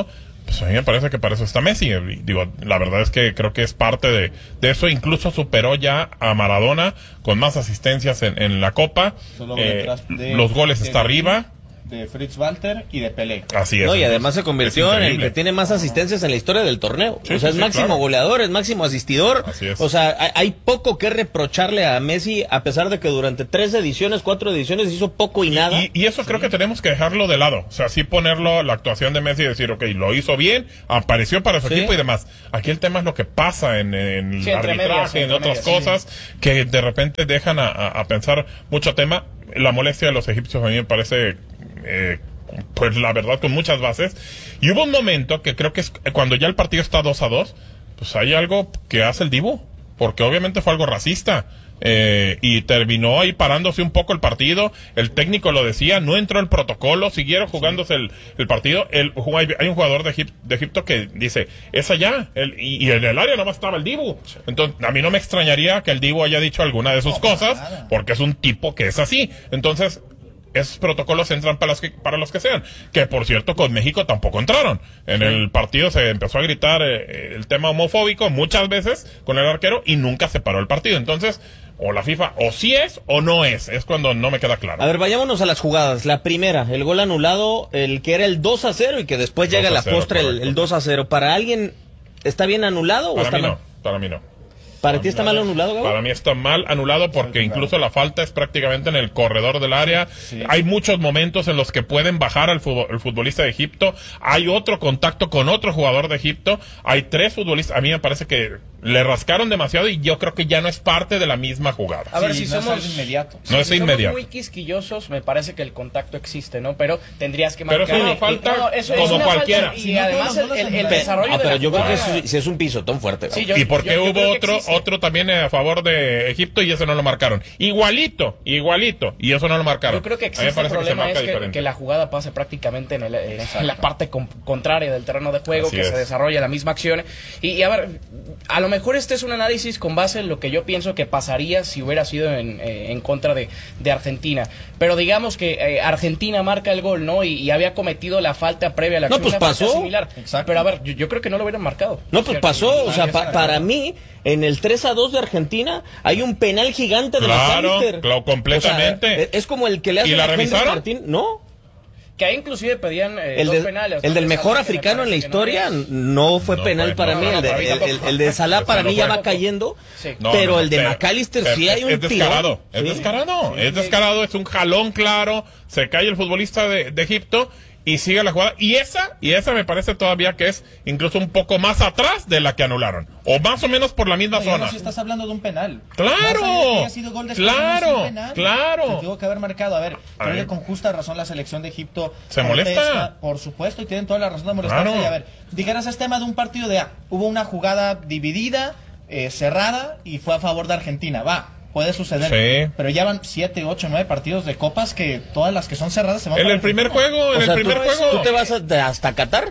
Pues a mí me parece que para eso está Messi. Digo, la verdad es que creo que es parte de, de eso. Incluso superó ya a Maradona con más asistencias en, en la Copa. Solo Eh, detrás de- los goles de está Belín, arriba. de Fritz Walter y de Pelé. Así es. No, y además se convirtió Es en el increíble. que tiene más asistencias en la historia del torneo. Sí, o sea, sí, es sí, máximo claro. goleador, es máximo asistidor. Así es. O sea, hay, hay poco que reprocharle a Messi, a pesar de que durante tres ediciones, cuatro ediciones hizo poco y nada. Y, y eso creo que tenemos que dejarlo de lado. O sea, sí ponerlo, la actuación de Messi y decir, ok, lo hizo bien, apareció para su Sí. equipo y demás. Aquí el tema es lo que pasa en, en Sí, el entre arbitraje, medias, en entre otras medias, cosas, que de repente dejan a, a- a pensar mucho tema. La molestia de los egipcios a mí me parece... Eh, pues la verdad con muchas bases, y hubo un momento que creo que es cuando ya el partido está dos a dos, pues hay algo que hace el Dibu, porque obviamente fue algo racista, eh, y terminó ahí parándose un poco el partido. El técnico lo decía, no entró el protocolo, siguieron jugándose el, el partido. El, hay un jugador de, Egip- de Egipto que dice, es allá, el, y, y en el área nada más estaba el Dibu. Entonces a mí no me extrañaría que el Dibu haya dicho alguna de sus cosas, porque es un tipo que es así. Entonces esos protocolos entran para los que para los que sean, que por cierto con México tampoco entraron. En el partido se empezó a gritar eh, el tema homofóbico muchas veces con el arquero y nunca se paró el partido. Entonces, o la FIFA o sí es o no es, es cuando no me queda claro. A ver, vayámonos a las jugadas. La primera, el gol anulado, el que era el dos a cero y que después llega a la postre el, el dos a cero. ¿Para alguien está bien anulado o Para está mí mal? no, para mí no. ¿Para ti está mal anulado, Gabo? Para mí está mal anulado porque incluso la falta es prácticamente en el corredor del área. Hay muchos momentos en los que pueden bajar al fútbol, el futbolista de Egipto. Hay otro contacto con otro jugador de Egipto. Hay tres futbolistas. A mí me parece que le rascaron demasiado y yo creo que ya no es parte de la misma jugada. A ver, Sí, si no es somos algo inmediato. No es si inmediato. somos muy quisquillosos, me parece que el contacto existe, ¿no? Pero tendrías que Pero marcar. es una y- falta no, eso es como una cualquiera. falta, Si y no, además todos el, los el- goles el son- desarrollo Ah, de pero la yo creo que jugada- si, si es un pisotón fuerte. Sí, Gabo. yo- y porque yo- yo hubo creo que otro existe. otro también a favor de Egipto y ese no lo marcaron. Igualito, igualito. Y eso no lo marcaron. Yo creo que A mí me existe el parece que se problema marca es que, diferente. que la jugada pase prácticamente en, el- en esa- en la parte con- contraria del terreno de juego, Así que es. se desarrolla la misma acción. Y, y a ver, a lo mejor este es un análisis con base en lo que yo pienso que pasaría si hubiera sido en, eh, en contra de, de Argentina. Pero digamos que eh, Argentina marca el gol, ¿no? Y, y había cometido la falta previa a la No, acción. pues una falta pasó. similar. Pero a ver, yo, yo creo que no lo hubieran marcado. No, pues pasó, o sea, Nadie pa- está- para mí, en el tres a dos de Argentina, hay un penal gigante de Claro, McAllister. claro, completamente. O sea, es- es como el que le hace ¿Y la a Henry revisaron? Martín, ¿no? Que ahí inclusive pedían eh, El, dos de- penales. el ¿no? del De mejor Salah, que me africano en la parece que no historia es. no fue No penal fue, para no, mí. no, el, de, para mí el- el- tampoco. el de Salah para Eso mí no ya fue. va cayendo. Sí. No, pero no, el de pero- McAllister pero sí hay es, un es descarado, tirón. es Sí. descarado, Sí, es sí. descarado, es un jalón claro, se cae el futbolista de, de Egipto y sigue la jugada. Y esa, y esa me parece todavía que es incluso un poco más atrás de la que anularon. O más o menos por la misma No, ya zona. no, si estás hablando de un penal. ¡Claro! Más allá de que haya sido gol después, ¡Claro! no es un penal. ¡Claro! Se tuvo que haber marcado. A ver, A creo ver. que con justa razón la selección de Egipto Se protesta, molesta. por supuesto, y tienen toda la razón de molestarse. Claro. Y a ver, dijeras es tema de un partido de A. Hubo una jugada dividida, eh, cerrada, y fue a favor de Argentina. Va, puede suceder. Sí. Pero ya van siete, ocho, nueve partidos de copas que todas las que son cerradas se van En para el primer Argentina. juego, en O el sea, primer ¿tú, juego. ¿tú te vas a- de- hasta Qatar?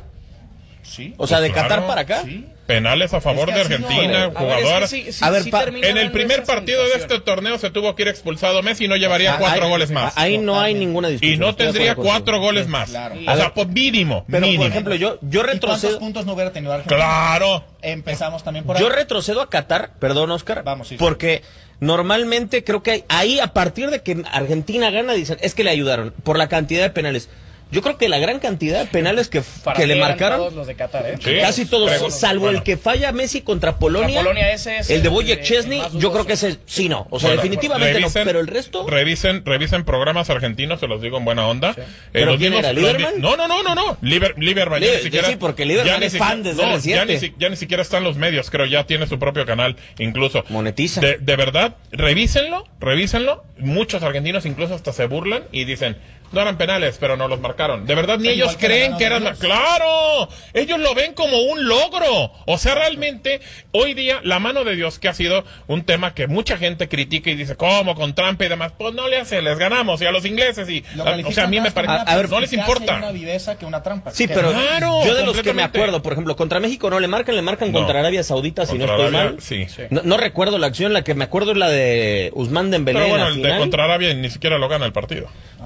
Sí. O sea, de Pues Qatar claro. para acá. Sí. Penales a favor Es que de ha sido- Argentina, A ver, es que jugadoras. sí- sí- A ver, sí pa- termina En el dando primer esa partido de sensación. este torneo se tuvo que ir expulsado Messi y no llevaría Ah, cuatro ahí- goles más. Ahí no hay ninguna discusión. Y no estoy de tendría acuerdo cuatro contigo. goles más. Claro. O sea, pues mínimo, Pero, mínimo. por ejemplo, yo, yo ¿Y cuántos retrocedo. puntos no hubiera tenido Argentina? Claro. Empezamos también por ahí. Yo retrocedo a Qatar, perdón, Oscar, Vamos, sí, sí. porque normalmente creo que ahí, a partir de que Argentina gana, dicen, es que le ayudaron por la cantidad de penales. Yo creo que la gran cantidad de penales que, Para que mí le eran marcaron, todos los de Qatar, ¿eh? Sí. casi todos, Pero- salvo bueno. el que falla Messi contra Polonia, Contra Polonia, ese es el de el- Wojciech el Szczesny, más yo creo dudoso. que ese sí no, o sea, Bueno, definitivamente revisen- no, pero el resto... Revisen, revisen programas argentinos, se los digo en buena onda. Eh, ¿Pero los quién mismos- era, los Lieberman? mi- No, no, no, no, no. Liber, Lieberman, ya Liber- ni siquiera. sí, porque Lieberman ya ni es siquiera- fan desde no, R siete. ya ni, si- ya ni siquiera están los medios, creo, ya tiene su propio canal, incluso. Monetiza. De, de verdad, revísenlo, revísenlo. Muchos argentinos incluso hasta se burlan y dicen, no eran penales, pero no los marcaron. De verdad, ni Igual ellos que creen la que eran... ganamos ¡Claro! Ellos lo ven como un logro. O sea, realmente, hoy día, la mano de Dios, que ha sido un tema que mucha gente critica y dice, ¿cómo? Con trampa y demás. Pues no le hace, les ganamos. Y a los ingleses y... Lo O sea, a mí me califican parece... más como a ver, una no les eficacia y importa. una viveza que una trampa. Sí, Que- pero Claro, yo de los que me completamente. acuerdo, por ejemplo, contra México no le marcan, le marcan No. contra Arabia Saudita, si no Contra estoy Arabia, mal. sí. No, no recuerdo la acción, la que me acuerdo es la de Usman Dembélé Pero en bueno, la el de final. contra Arabia ni siquiera lo gana el partido. Además,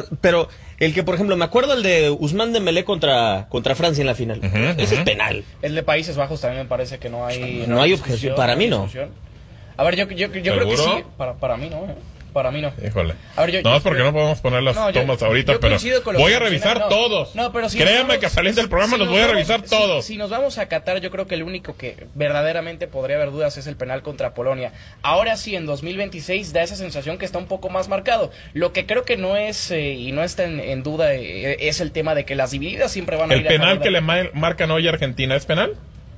pero el que, por ejemplo, me acuerdo el de Ousmane Dembélé contra, contra Francia en la final. Uh-huh, Ese uh-huh. es penal. El de Países Bajos también me parece que no hay... No, no hay objeción, para mí no. A ver, yo, yo, yo creo que sí, para, para mí no, ¿eh? Para mí no. Híjole. A ver, yo, no, yo, es porque yo, no podemos poner las no, tomas yo, ahorita, yo pero voy a revisar no, todos. No, pero si Créanme vamos, que saliendo del programa si los voy a vamos, revisar si, todos. Si nos vamos a Qatar, yo creo que el único que verdaderamente podría haber dudas es el penal contra Polonia. Ahora sí, en dos mil veintiséis da esa sensación que está un poco más marcado. Lo que creo que no es, eh, y no está en, en duda, eh, es el tema de que las divididas siempre van a ¿El ir a penal favor que de... le ma- marcan hoy a Argentina es penal?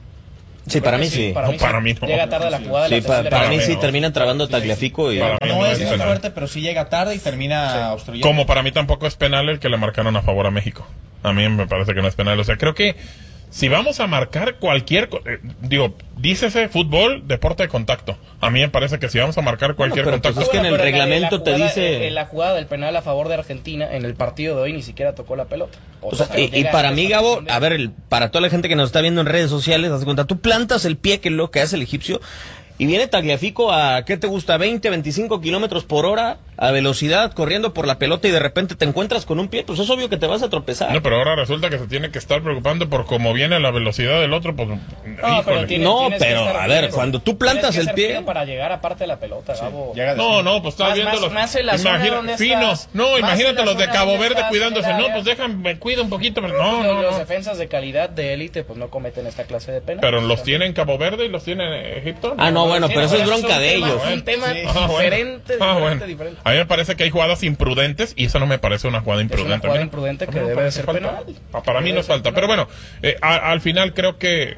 Sí, para mí sí. Para, no, mí, para sí. mí no. Llega tarde la jugada. Sí, la pa, para, para mí sí no. terminan trabando a Tagliafico. Y... No, no es es muy fuerte, pero sí llega tarde y termina sí. obstruyendo. Como para mí tampoco es penal el que le marcaron a favor a México. A mí me parece que no es penal. O sea, creo que si vamos a marcar cualquier... Eh, digo, dícese fútbol, deporte de contacto. A mí me parece que si vamos a marcar cualquier bueno, pero contacto... Pues es que en el reglamento jugada, te dice... En la jugada del penal a favor de Argentina, en el partido de hoy ni siquiera tocó la pelota. O, o sea, y, y para mí, Gabo, a ver, el, para toda la gente que nos está viendo en redes sociales, haz de cuenta, tú plantas el pie, que es lo que hace el egipcio, y viene Tagliafico a, ¿qué te gusta? veinte, veinticinco kilómetros por hora a velocidad, corriendo por la pelota y de repente te encuentras con un pie, pues es obvio que te vas a tropezar. No, pero ahora resulta que se tiene que estar preocupando por cómo viene la velocidad del otro, pues... No, pero, tiene, no, pero estar, a ver, tienes, cuando tú plantas el pie... Para llegar aparte de la pelota, sí, Gabo. No, no, pues estás viendo más, los... Más en la imagina, zona finos. Estás, no, imagínate los de Cabo Verde estás, cuidándose. No, pues déjame, me cuido un poquito, pero no, los, no, Los no. defensas de calidad de élite, pues no cometen esta clase de pena. Pero los tiene en Cabo Verde y los tiene en Egipto. Ah, no, bueno, pero eso es bronca de ellos. Es un tema sí. diferente, ah, bueno. diferente, diferente. A mí me parece que hay jugadas imprudentes y eso no me parece una jugada imprudente. Es una jugada imprudente que debe de ser penal. Para mí no es falta. Pero bueno, eh, a, al final creo que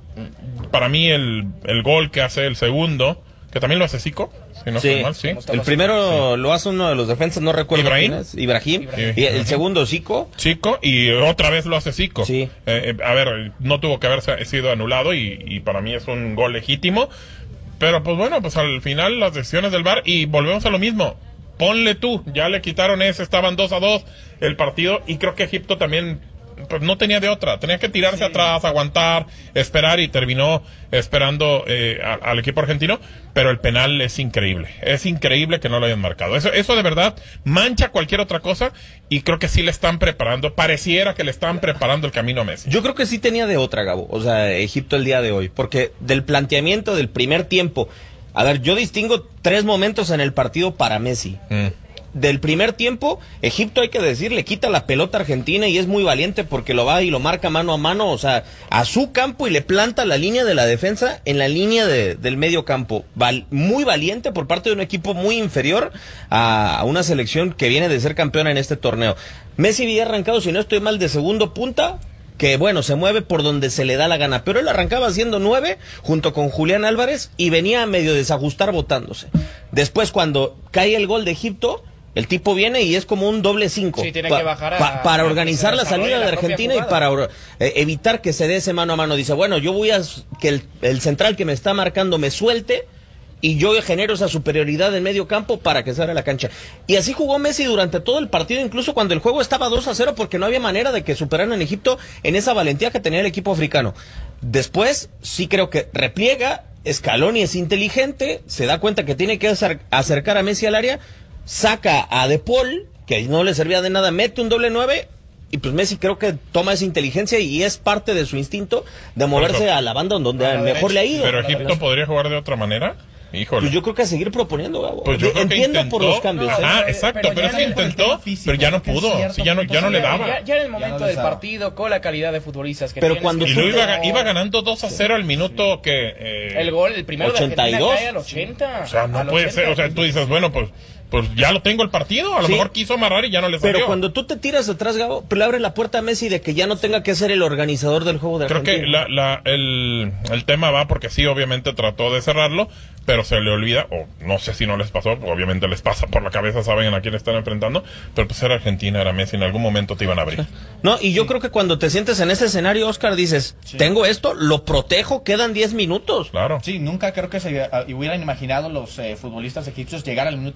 para mí el, el gol que hace el segundo, que también lo hace Zico. Si no sí. mal, sí. El primero sí. lo hace uno de los defensas, no recuerdo Ibrahim. quién es. Ibrahim. Ibrahim. Y el segundo, Zico. Zico, y otra vez lo hace Zico. Sí. Eh, a ver, no tuvo que haber sido anulado y, y para mí es un gol legítimo. Pero pues bueno, pues al final las decisiones del V A R y volvemos a lo mismo. Ponle tú, ya le quitaron ese, estaban dos a dos el partido y creo que Egipto también pues no tenía de otra, tenía que tirarse sí. atrás, aguantar, esperar y terminó esperando eh, a, al equipo argentino, pero el penal es increíble, es increíble que no lo hayan marcado, eso, eso de verdad mancha cualquier otra cosa y creo que sí le están preparando, pareciera que le están preparando el camino a Messi. Yo creo que sí tenía de otra, Gabo, o sea, Egipto el día de hoy, porque del planteamiento del primer tiempo, a ver, yo distingo tres momentos en el partido para Messi. Mm. Del primer tiempo, Egipto, hay que decir, le quita la pelota a Argentina y es muy valiente porque lo va y lo marca mano a mano, o sea, a su campo y le planta la línea de la defensa en la línea de, del medio campo. Val, muy valiente por parte de un equipo muy inferior a, a una selección que viene de ser campeona en este torneo. Messi había arrancado, si no estoy mal, de segundo punta, que bueno, se mueve por donde se le da la gana, pero él arrancaba haciendo nueve junto con Julián Álvarez y venía a medio desajustar botándose. Después, cuando cae el gol de Egipto, el tipo viene y es como un doble cinco sí, tiene pa, que bajar a, pa, para a organizar la salida la de Argentina y para eh, evitar que se dé ese mano a mano. Dice, bueno, yo voy a que el, el central que me está marcando me suelte y yo genero esa superioridad en medio campo para que se abra la cancha. Y así jugó Messi durante todo el partido, incluso cuando el juego estaba dos a cero, porque no había manera de que superaran en Egipto en esa valentía que tenía el equipo africano. Después, sí creo que repliega, Scaloni es inteligente, se da cuenta que tiene que acer- acercar a Messi al área, saca a De Paul, que no le servía de nada, mete un doble nueve, y pues Messi creo que toma esa inteligencia y es parte de su instinto de moverse pero, a la banda donde a mejor derecha, le ha ido. ¿Pero Egipto podría jugar de otra manera? Híjole. Pues yo creo que a seguir proponiendo, Gabo. Pues yo creo Entiendo que intentó, por los cambios. No, ah, exacto, pero, pero es que intentó, físico, pero ya no pudo, sí, ya no, ya no le daba. Ya, ya en el momento ya no del partido, con la calidad de futbolistas que pero tienes, cuando y lo iba, no... iba ganando dos a cero al minuto que... Eh, el gol, el primero ochenta y dos. de Argentina cae al ochenta. O sea, no puede ser, o sea, tú dices, bueno, pues... Pues ya lo tengo el partido, a lo sí. mejor quiso amarrar y ya no le salió. Pero cuando tú te tiras atrás, Gabo, le abres la puerta a Messi de que ya no tenga que ser el organizador del juego de Creo Argentina. que la, la, el, el tema va porque sí, obviamente trató de cerrarlo, pero se le olvida, o no sé si no les pasó, obviamente les pasa por la cabeza, saben a quién están enfrentando, pero pues era Argentina, era Messi, en algún momento te iban a abrir. No, y yo sí. creo que cuando te sientes en ese escenario, Oscar, dices, sí. tengo esto, lo protejo, quedan diez minutos. Claro. Sí, nunca creo que se hubieran imaginado los eh, futbolistas egipcios llegar al minuto ochenta con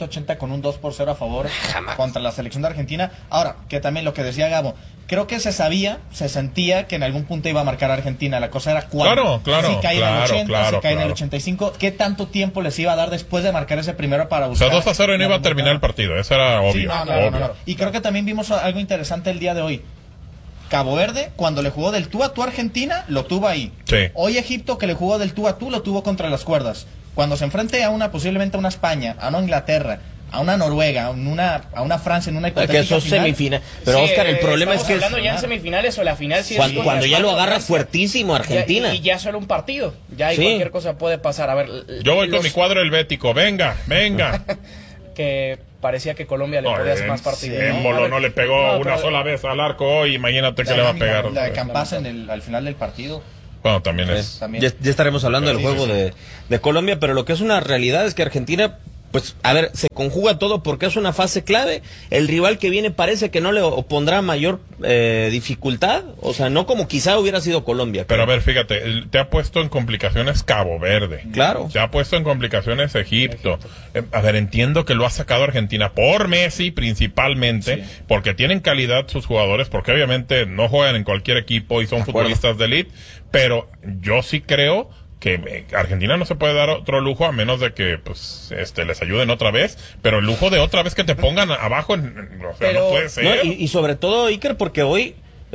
con un dos por cero a favor contra la selección de Argentina. Ahora, que también lo que decía Gabo, creo que se sabía, se sentía que en algún punto iba a marcar a Argentina. La cosa era cuándo. Claro, claro, si cae claro, en el ochenta, claro, si cae claro. en el ochenta y cinco, ¿qué tanto tiempo les iba a dar después de marcar ese primero para O buscar? sea, dos a cero y no iba a terminar el partido, eso era obvio. Sí, no, no, obvio. no, no, no. Y creo que también vimos algo interesante el día de hoy. Cabo Verde, cuando le jugó del tú a tú a Argentina, lo tuvo ahí. Sí. Hoy Egipto, que le jugó del tú a tú, lo tuvo contra las cuerdas. Cuando se enfrente a una, posiblemente a una España, a una Inglaterra, a una Noruega, a una, a una Francia en una hipotética Que eso es final. semifinal. Pero, Oscar, el problema es que es- hablando ya en semifinales o la final. Si es Cuando, contra cuando ya lo España o agarras Francia. fuertísimo Argentina. Ya- y, y ya solo un partido. Ya hay Sí. cualquier cosa puede pasar. A ver, Yo voy con los- mi cuadro helvético, venga, venga. que parecía que Colombia le No, podía hacer en- más partidos. Émbolo A ver, no le pegó no, una pero- sola vez al arco hoy, imagínate que le va a pegar. La de Campasa en el, al final del partido. Bueno, también es. También. Ya, ya estaremos hablando del Sí, juego sí, sí. De, de Colombia, pero lo que es una realidad es que Argentina, pues, a ver, se conjuga todo porque es una fase clave. El rival que viene parece que no le opondrá mayor eh, dificultad, o sea, no como quizá hubiera sido Colombia. Pero a ver, fíjate, el- te ha puesto en complicaciones Cabo Verde. Claro. Te ha puesto en complicaciones Egipto. Eh, a ver, entiendo que lo ha sacado Argentina por Messi principalmente, porque tienen calidad sus jugadores, porque obviamente no juegan en cualquier equipo y son futbolistas de élite, pero yo sí creo que eh, Argentina no se puede dar otro lujo a menos de que pues este les ayuden otra vez, pero el lujo de otra vez que te pongan abajo en, en- o sea, no puede ser. No, y, y sobre todo, Iker, porque hoy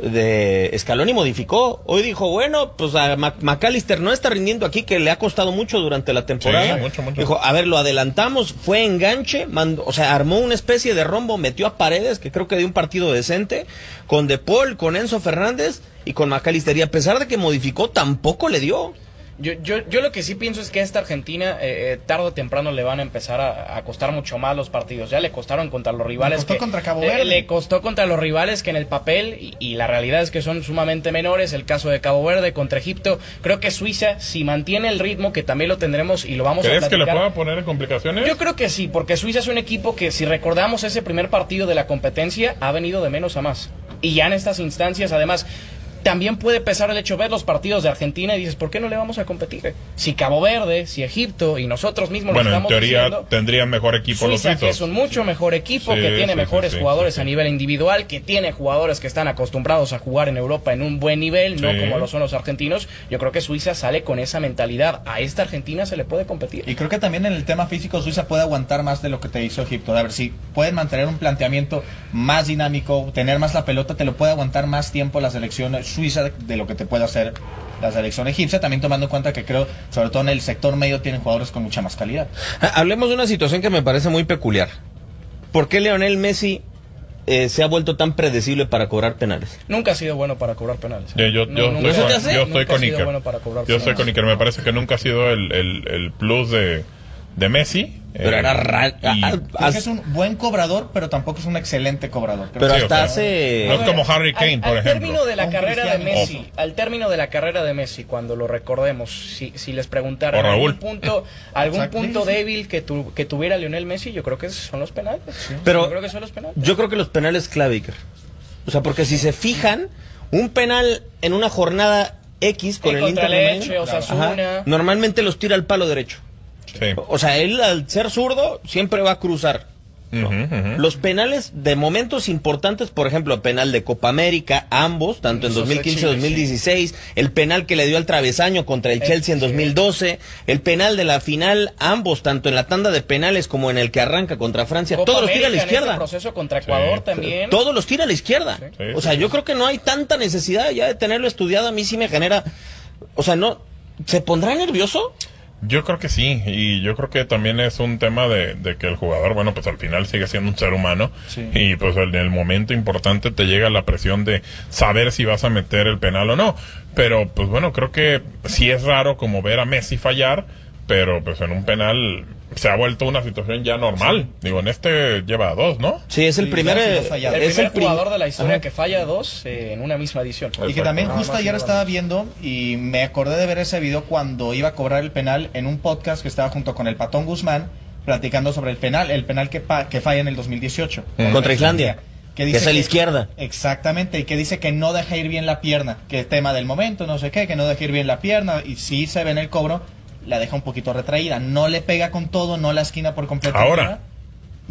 de Scaloni modificó. Hoy dijo, bueno, pues a Mac- McAllister no está rindiendo aquí, que le ha costado mucho durante la temporada. Sí, mucho, mucho. Dijo, a ver, lo adelantamos, fue enganche, mandó, o sea, armó una especie de rombo, metió a Paredes, que creo que dio un partido decente, con De Paul, con Enzo Fernández y con McAllister. Y a pesar de que modificó, tampoco le dio. Yo, yo, yo lo que sí pienso es que a esta Argentina eh, eh, tarde o temprano le van a empezar a, a costar mucho más los partidos. Ya le costaron contra los rivales. Le costó que, contra Cabo eh, Verde. le costó contra los rivales que en el papel, y, y la realidad es que son sumamente menores. El caso de Cabo Verde contra Egipto. Creo que Suiza, si mantiene el ritmo, que también lo tendremos y lo vamos a ¿Crees que platicar. le pueda poner en complicaciones? Yo creo que sí, porque Suiza es un equipo que, si recordamos ese primer partido de la competencia, ha venido de menos a más. Y ya en estas instancias, además, también puede pesar el hecho de ver los partidos de Argentina y dices, ¿por qué no le vamos a competir? Si Cabo Verde, si Egipto y nosotros mismos Bueno, lo en estamos teoría diciendo, tendrían mejor equipo los Suiza, que suizos. es un mucho mejor equipo, Sí, que tiene sí, mejores sí, sí, jugadores sí, sí. a nivel individual, que tiene jugadores que están acostumbrados a jugar en Europa en un buen nivel, no Sí. como lo son los argentinos. Yo creo que Suiza sale con esa mentalidad. A esta Argentina se le puede competir. Y creo que también en el tema físico Suiza puede aguantar más de lo que te hizo Egipto. A ver, si pueden mantener un planteamiento más dinámico, tener más la pelota, te lo puede aguantar más tiempo la selección suiza de lo que te puede hacer la selección egipcia, también tomando en cuenta que creo, sobre todo en el sector medio, tienen jugadores con mucha más calidad. Ah, Hablemos de una situación que me parece muy peculiar. ¿Por qué Lionel Messi eh, se ha vuelto tan predecible para cobrar penales? Nunca ha sido bueno para cobrar penales. Yo, yo, No, yo nunca- estoy, con, ¿Eso te hace? yo estoy Nunca con ha sido Iker. bueno para cobrar Yo estoy penales. con Iker. Me parece que nunca ha sido el, el, el plus de, de Messi. Pero Eh, era ra- y- ah, Creo que es un buen cobrador, pero tampoco es un excelente cobrador. Creo Pero que- hasta hace... No es como Harry Kane, al, por al ejemplo. término de la O un carrera de Cristiano. Messi, al término de la carrera de Messi, cuando lo recordemos, si, si les preguntaran O Raúl. algún punto, algún Exacto. punto Sí, sí. débil que, tu- que tuviera Lionel Messi, yo creo que son los penales. Pero yo creo que son los penales. yo creo que los penales clave, Iker. O sea, porque si se fijan, un penal en una jornada X con Sí, el contra Inter de Lecce, Miami, Osasuna. ajá, normalmente los tira al palo derecho. Sí. O sea, él al ser zurdo siempre va a cruzar. Ujú, ujú. Los penales de momentos importantes, por ejemplo, penal de Copa América, ambos, tanto en Eso dos mil quince y fue dos mil dieciséis, el penal que le dio al travesaño contra el Eh, Chelsea en sí. dos mil doce, el penal de la final, ambos, tanto en la tanda de penales como en el que arranca contra Francia, Copa todos los tira a la América en izquierda. este proceso contra Ecuador Sí. también. Todos los tira a la izquierda. Sí, O sea, sí, yo sí. creo que no hay tanta necesidad ya de tenerlo estudiado. A mí sí me genera, o sea, no, ¿se pondrá nervioso? Yo creo que sí, y yo creo que también es un tema de, de que el jugador, bueno, pues al final sigue siendo un ser humano, Sí. y pues en el momento importante te llega la presión de saber si vas a meter el penal o no. Pero pues bueno, creo que sí es raro como ver a Messi fallar, pero pues en un penal se ha vuelto una situación ya normal. Digo, en este lleva dos, ¿no? Sí, es el Sí, primer, ya sí eh, los fallados. El es primer el prim- jugador de la historia Ajá. que falla dos eh, en una misma edición. Y que Exacto. también Nada justo más y ayer nada estaba menos. viendo y me acordé de ver ese video cuando iba a cobrar el penal en un podcast que estaba junto con el Patón Guzmán platicando sobre el penal, el penal que, pa- que falla en el dos mil dieciocho. Contra Islandia. Que Que dice es a la izquierda. Exactamente, y que dice que no deja ir bien la pierna, que es tema del momento, no sé qué, que no deja ir bien la pierna, y si se ve en el cobro, la deja un poquito retraída, no le pega con todo, no la esquina por completo. Ahora.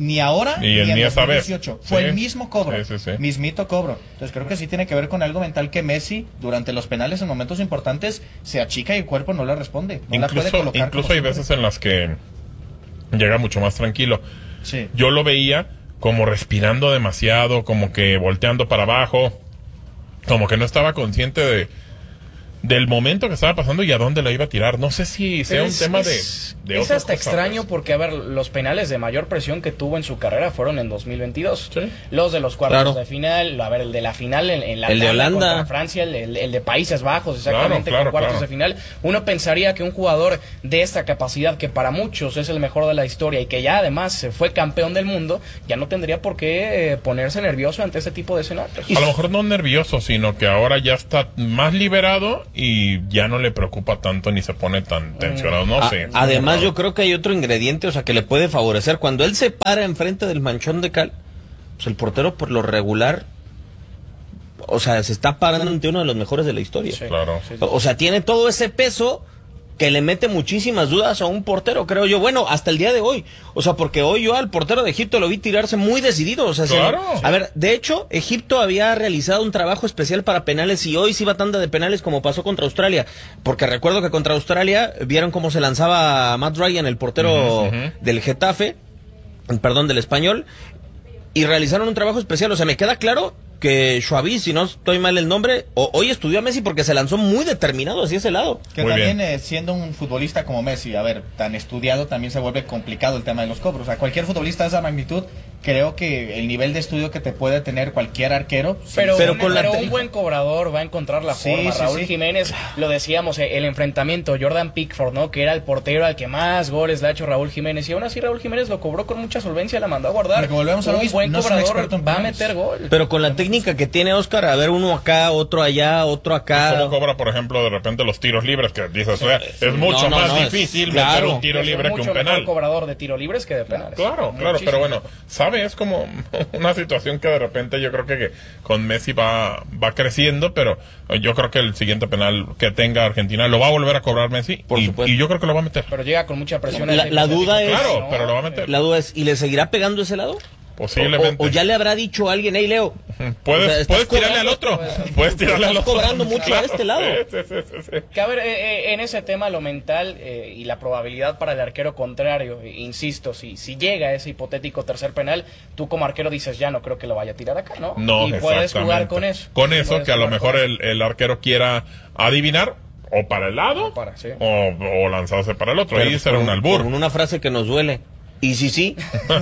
ni ahora ni, ni en ni esa dos mil vez. dieciocho. Fue Sí. el mismo cobro, Sí, sí, sí. mismito cobro. Entonces creo que sí tiene que ver con algo mental que Messi, durante los penales en momentos importantes, se achica y el cuerpo no le responde. No la puede Incluso, colocar incluso como hay siempre. veces en las que llega mucho más tranquilo. Sí. Yo lo veía como respirando demasiado, como que volteando para abajo, como que no estaba consciente de del momento que estaba pasando y a dónde lo iba a tirar. No sé si sea Pero un es- tema es- de, de es otras hasta cosas. extraño porque, a ver, los penales de mayor presión que tuvo en su carrera fueron en dos mil veintidós. Los de los cuartos Claro. de final, a ver, el de la final en, en la El de tanda Holanda. contra Francia, el, el- el de Países Bajos, exactamente, Claro, claro, con cuartos claro. de final. Uno pensaría que un jugador de esta capacidad, que para muchos es el mejor de la historia y que ya además se fue campeón del mundo, ya no tendría por qué eh, ponerse nervioso ante este tipo de escenarios. A lo mejor no nervioso, sino que ahora ya está más liberado y ya no le preocupa tanto ni se pone tan tensionado. No A- sé. Además, yo creo que hay otro ingrediente, o sea, que le puede favorecer. Cuando él se para enfrente del manchón de cal, pues el portero por lo regular, o sea, se está parando ante uno de los mejores de la historia. Sí. Claro. Sí, sí. O sea, tiene todo ese peso que le mete muchísimas dudas a un portero, creo yo. Bueno, hasta el día de hoy. O sea, porque hoy yo al portero de Egipto lo vi tirarse muy decidido. O sea, se- Claro. a ver, de hecho, Egipto había realizado un trabajo especial para penales y hoy sí va tanda de penales como pasó contra Australia. Porque recuerdo que contra Australia vieron cómo se lanzaba Matt Ryan, el portero Ujú, ujú. del Getafe, perdón, del Español, y realizaron un trabajo especial. O sea, me queda claro que Xavi, si no estoy mal el nombre, o- hoy estudió a Messi porque se lanzó muy determinado hacia ese lado. Que también eh, siendo un futbolista como Messi, a ver, tan estudiado, también se vuelve complicado el tema de los cobros. O sea, cualquier futbolista de esa magnitud, creo que el nivel de estudio que te puede tener cualquier arquero. Pero, pero un, con la pero te- un buen cobrador va a encontrar la Sí, forma. sí, Raúl sí. Jiménez, lo decíamos, eh, el enfrentamiento, Jordan Pickford, ¿no? Que era el portero al que más goles le ha hecho Raúl Jiménez. Y aún así Raúl Jiménez lo cobró con mucha solvencia, la mandó a guardar. Porque volvemos a lo un mismo, buen no es un cobrador experto en va a penales. meter gol. Pero con la técnica que tiene Oscar, a ver, uno acá, otro allá, otro acá. ¿Cómo cobra, por ejemplo, de repente los tiros libres? Que dices, o sea, es mucho No, no, más no, es- difícil claro. meter un tiro Es libre que mucho un mejor penal. cobrador de tiro libres que de penales. Claro, claro, Muchísimo. pero bueno, sabe, es como una situación que de repente yo creo que, que con Messi va, va creciendo, pero yo creo que el siguiente penal que tenga Argentina lo va a volver a cobrar Messi Por y, supuesto. y yo creo que lo va a meter. Pero llega con mucha presión. La, ese la duda es. hipotético Claro, ¿no? pero lo va a meter. La duda es, ¿y le seguirá pegando ese lado? Posiblemente. O, o ya le habrá dicho a alguien, hey Leo. Puedes, o sea, estás puedes tirarle al cobrando- otro. Puedes tirarle al estás otro. cobrando mucho a Claro, este lado. sí, sí, sí, sí. Que a ver, eh, eh, en ese tema lo mental eh, y la probabilidad para el arquero contrario, eh, insisto, si, si llega ese hipotético tercer penal, tú como arquero dices, ya no creo que lo vaya a tirar acá, ¿no? No, y puedes exactamente. jugar con eso. Con eso, Puedes que a lo jugar mejor con el, el arquero quiera adivinar o para el lado O para, sí. o, o lanzarse para el otro. Pero Ahí pues será con- un albur. Con una frase que nos duele. Y sí, sí.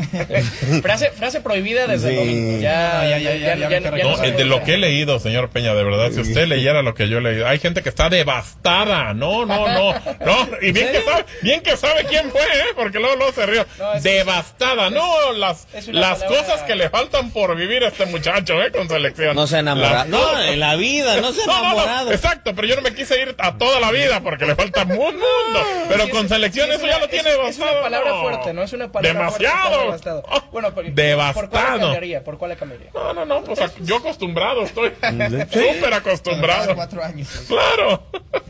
frase, frase prohibida desde Sí. el domingo. Ya, No, ya, ya, ya, ya me no No, se eh, de lo puede. que he leído, señor Peña, de verdad, si usted leyera lo que yo he leído, hay gente que está devastada, no, no, no, no, y bien que sabe, bien que sabe quién fue, ¿eh? Porque luego, luego se rió, No, es- devastada, no, las, es una las palabra- cosas que le faltan por vivir a este muchacho, ¿eh? Con selección. No se ha enamorado. Las No, cosas- en la vida, no se ha No, no, no, enamorado. exacto, pero yo no me quise ir a toda la vida porque le falta un mundo, pero Sí, con es- selección sí, es eso una- ya lo es- tiene Es devastado. una palabra no. fuerte, ¿no? Es una palabra Demasiado. fuerte, está devastado. Bueno, pero, ¿por cuál le Devastado. cambiaría? ¿Por cuál le cambiaría? No, no, no, pues a- yo acostumbrado estoy, súper acostumbrado. Cuatro años. Claro.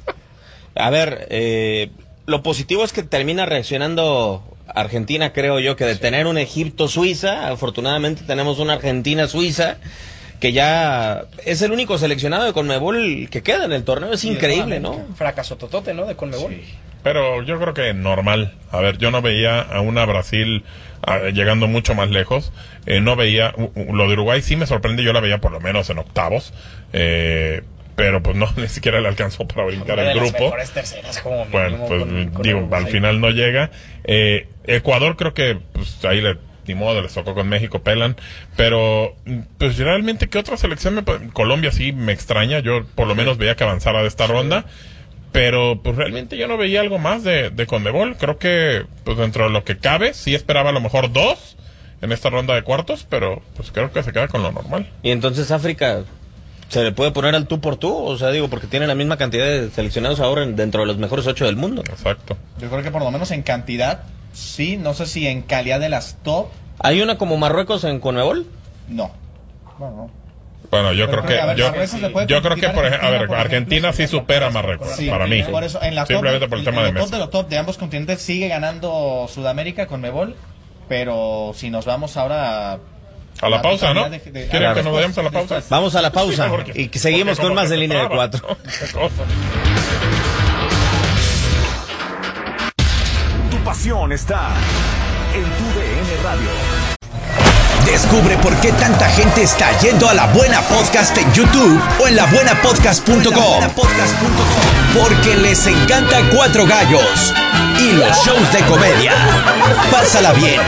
A ver, eh, lo positivo es que termina reaccionando Argentina, creo yo, que de tener un Egipto-Suiza, afortunadamente tenemos una Argentina-Suiza, que ya es el único seleccionado de Conmebol que queda en el torneo. Es increíble, ¿no? Fracaso totote, ¿no? De Conmebol. Pero yo creo que normal. A ver, yo no veía a una Brasil ah, llegando mucho más lejos. Eh, no veía, u- u- lo de Uruguay sí me sorprende, yo la veía por lo menos en octavos. Eh, pero pues no, ni siquiera le alcanzó para brincar Una de el las grupo. mejores terceras, como Bueno, mínimo, pues con- con digo, Uruguay. al final no llega. Eh, Ecuador creo que pues ahí le ni modo, les tocó con México, pelan, pero pues realmente qué otra selección me, pa- Colombia sí me extraña, yo por lo menos veía que avanzara de esta ronda, pero pues realmente yo no veía algo más de, de Conmebol, creo que pues dentro de lo que cabe, sí esperaba a lo mejor dos en esta ronda de cuartos, pero pues creo que se queda con lo normal. Y entonces África se le puede poner al tú por tú, o sea, digo, porque tiene la misma cantidad de seleccionados ahora en- dentro de los mejores ocho del mundo. Exacto. Yo creo que por lo menos en cantidad, sí. No sé si en calidad de las top, ¿Hay una como Marruecos en Conmebol? no. Bueno, no. Bueno, yo Pero creo que, a ver, yo, Marruecos le puede yo creo que complicar por ejemplo, a ver, por Argentina ejemplo, sí supera a Marruecos, Sí, para mí. Por eso, en la Simplemente top, por el en tema de lo top Messi. de lo top de ambos continentes sigue ganando Sudamérica con Mebol. pero si nos vamos ahora a... A la pausa, ¿no? De, de, ¿Quieren que nos vayamos a la pausa? Después. Vamos a la pausa sí, porque, y que seguimos con más de Línea de Cuatro. Tu pasión está en tu D N Radio. Descubre por qué tanta gente está yendo a La Buena Podcast en YouTube o en la buena podcast punto com. Porque les encanta Cuatro Gallos y los shows de comedia. Pásala bien,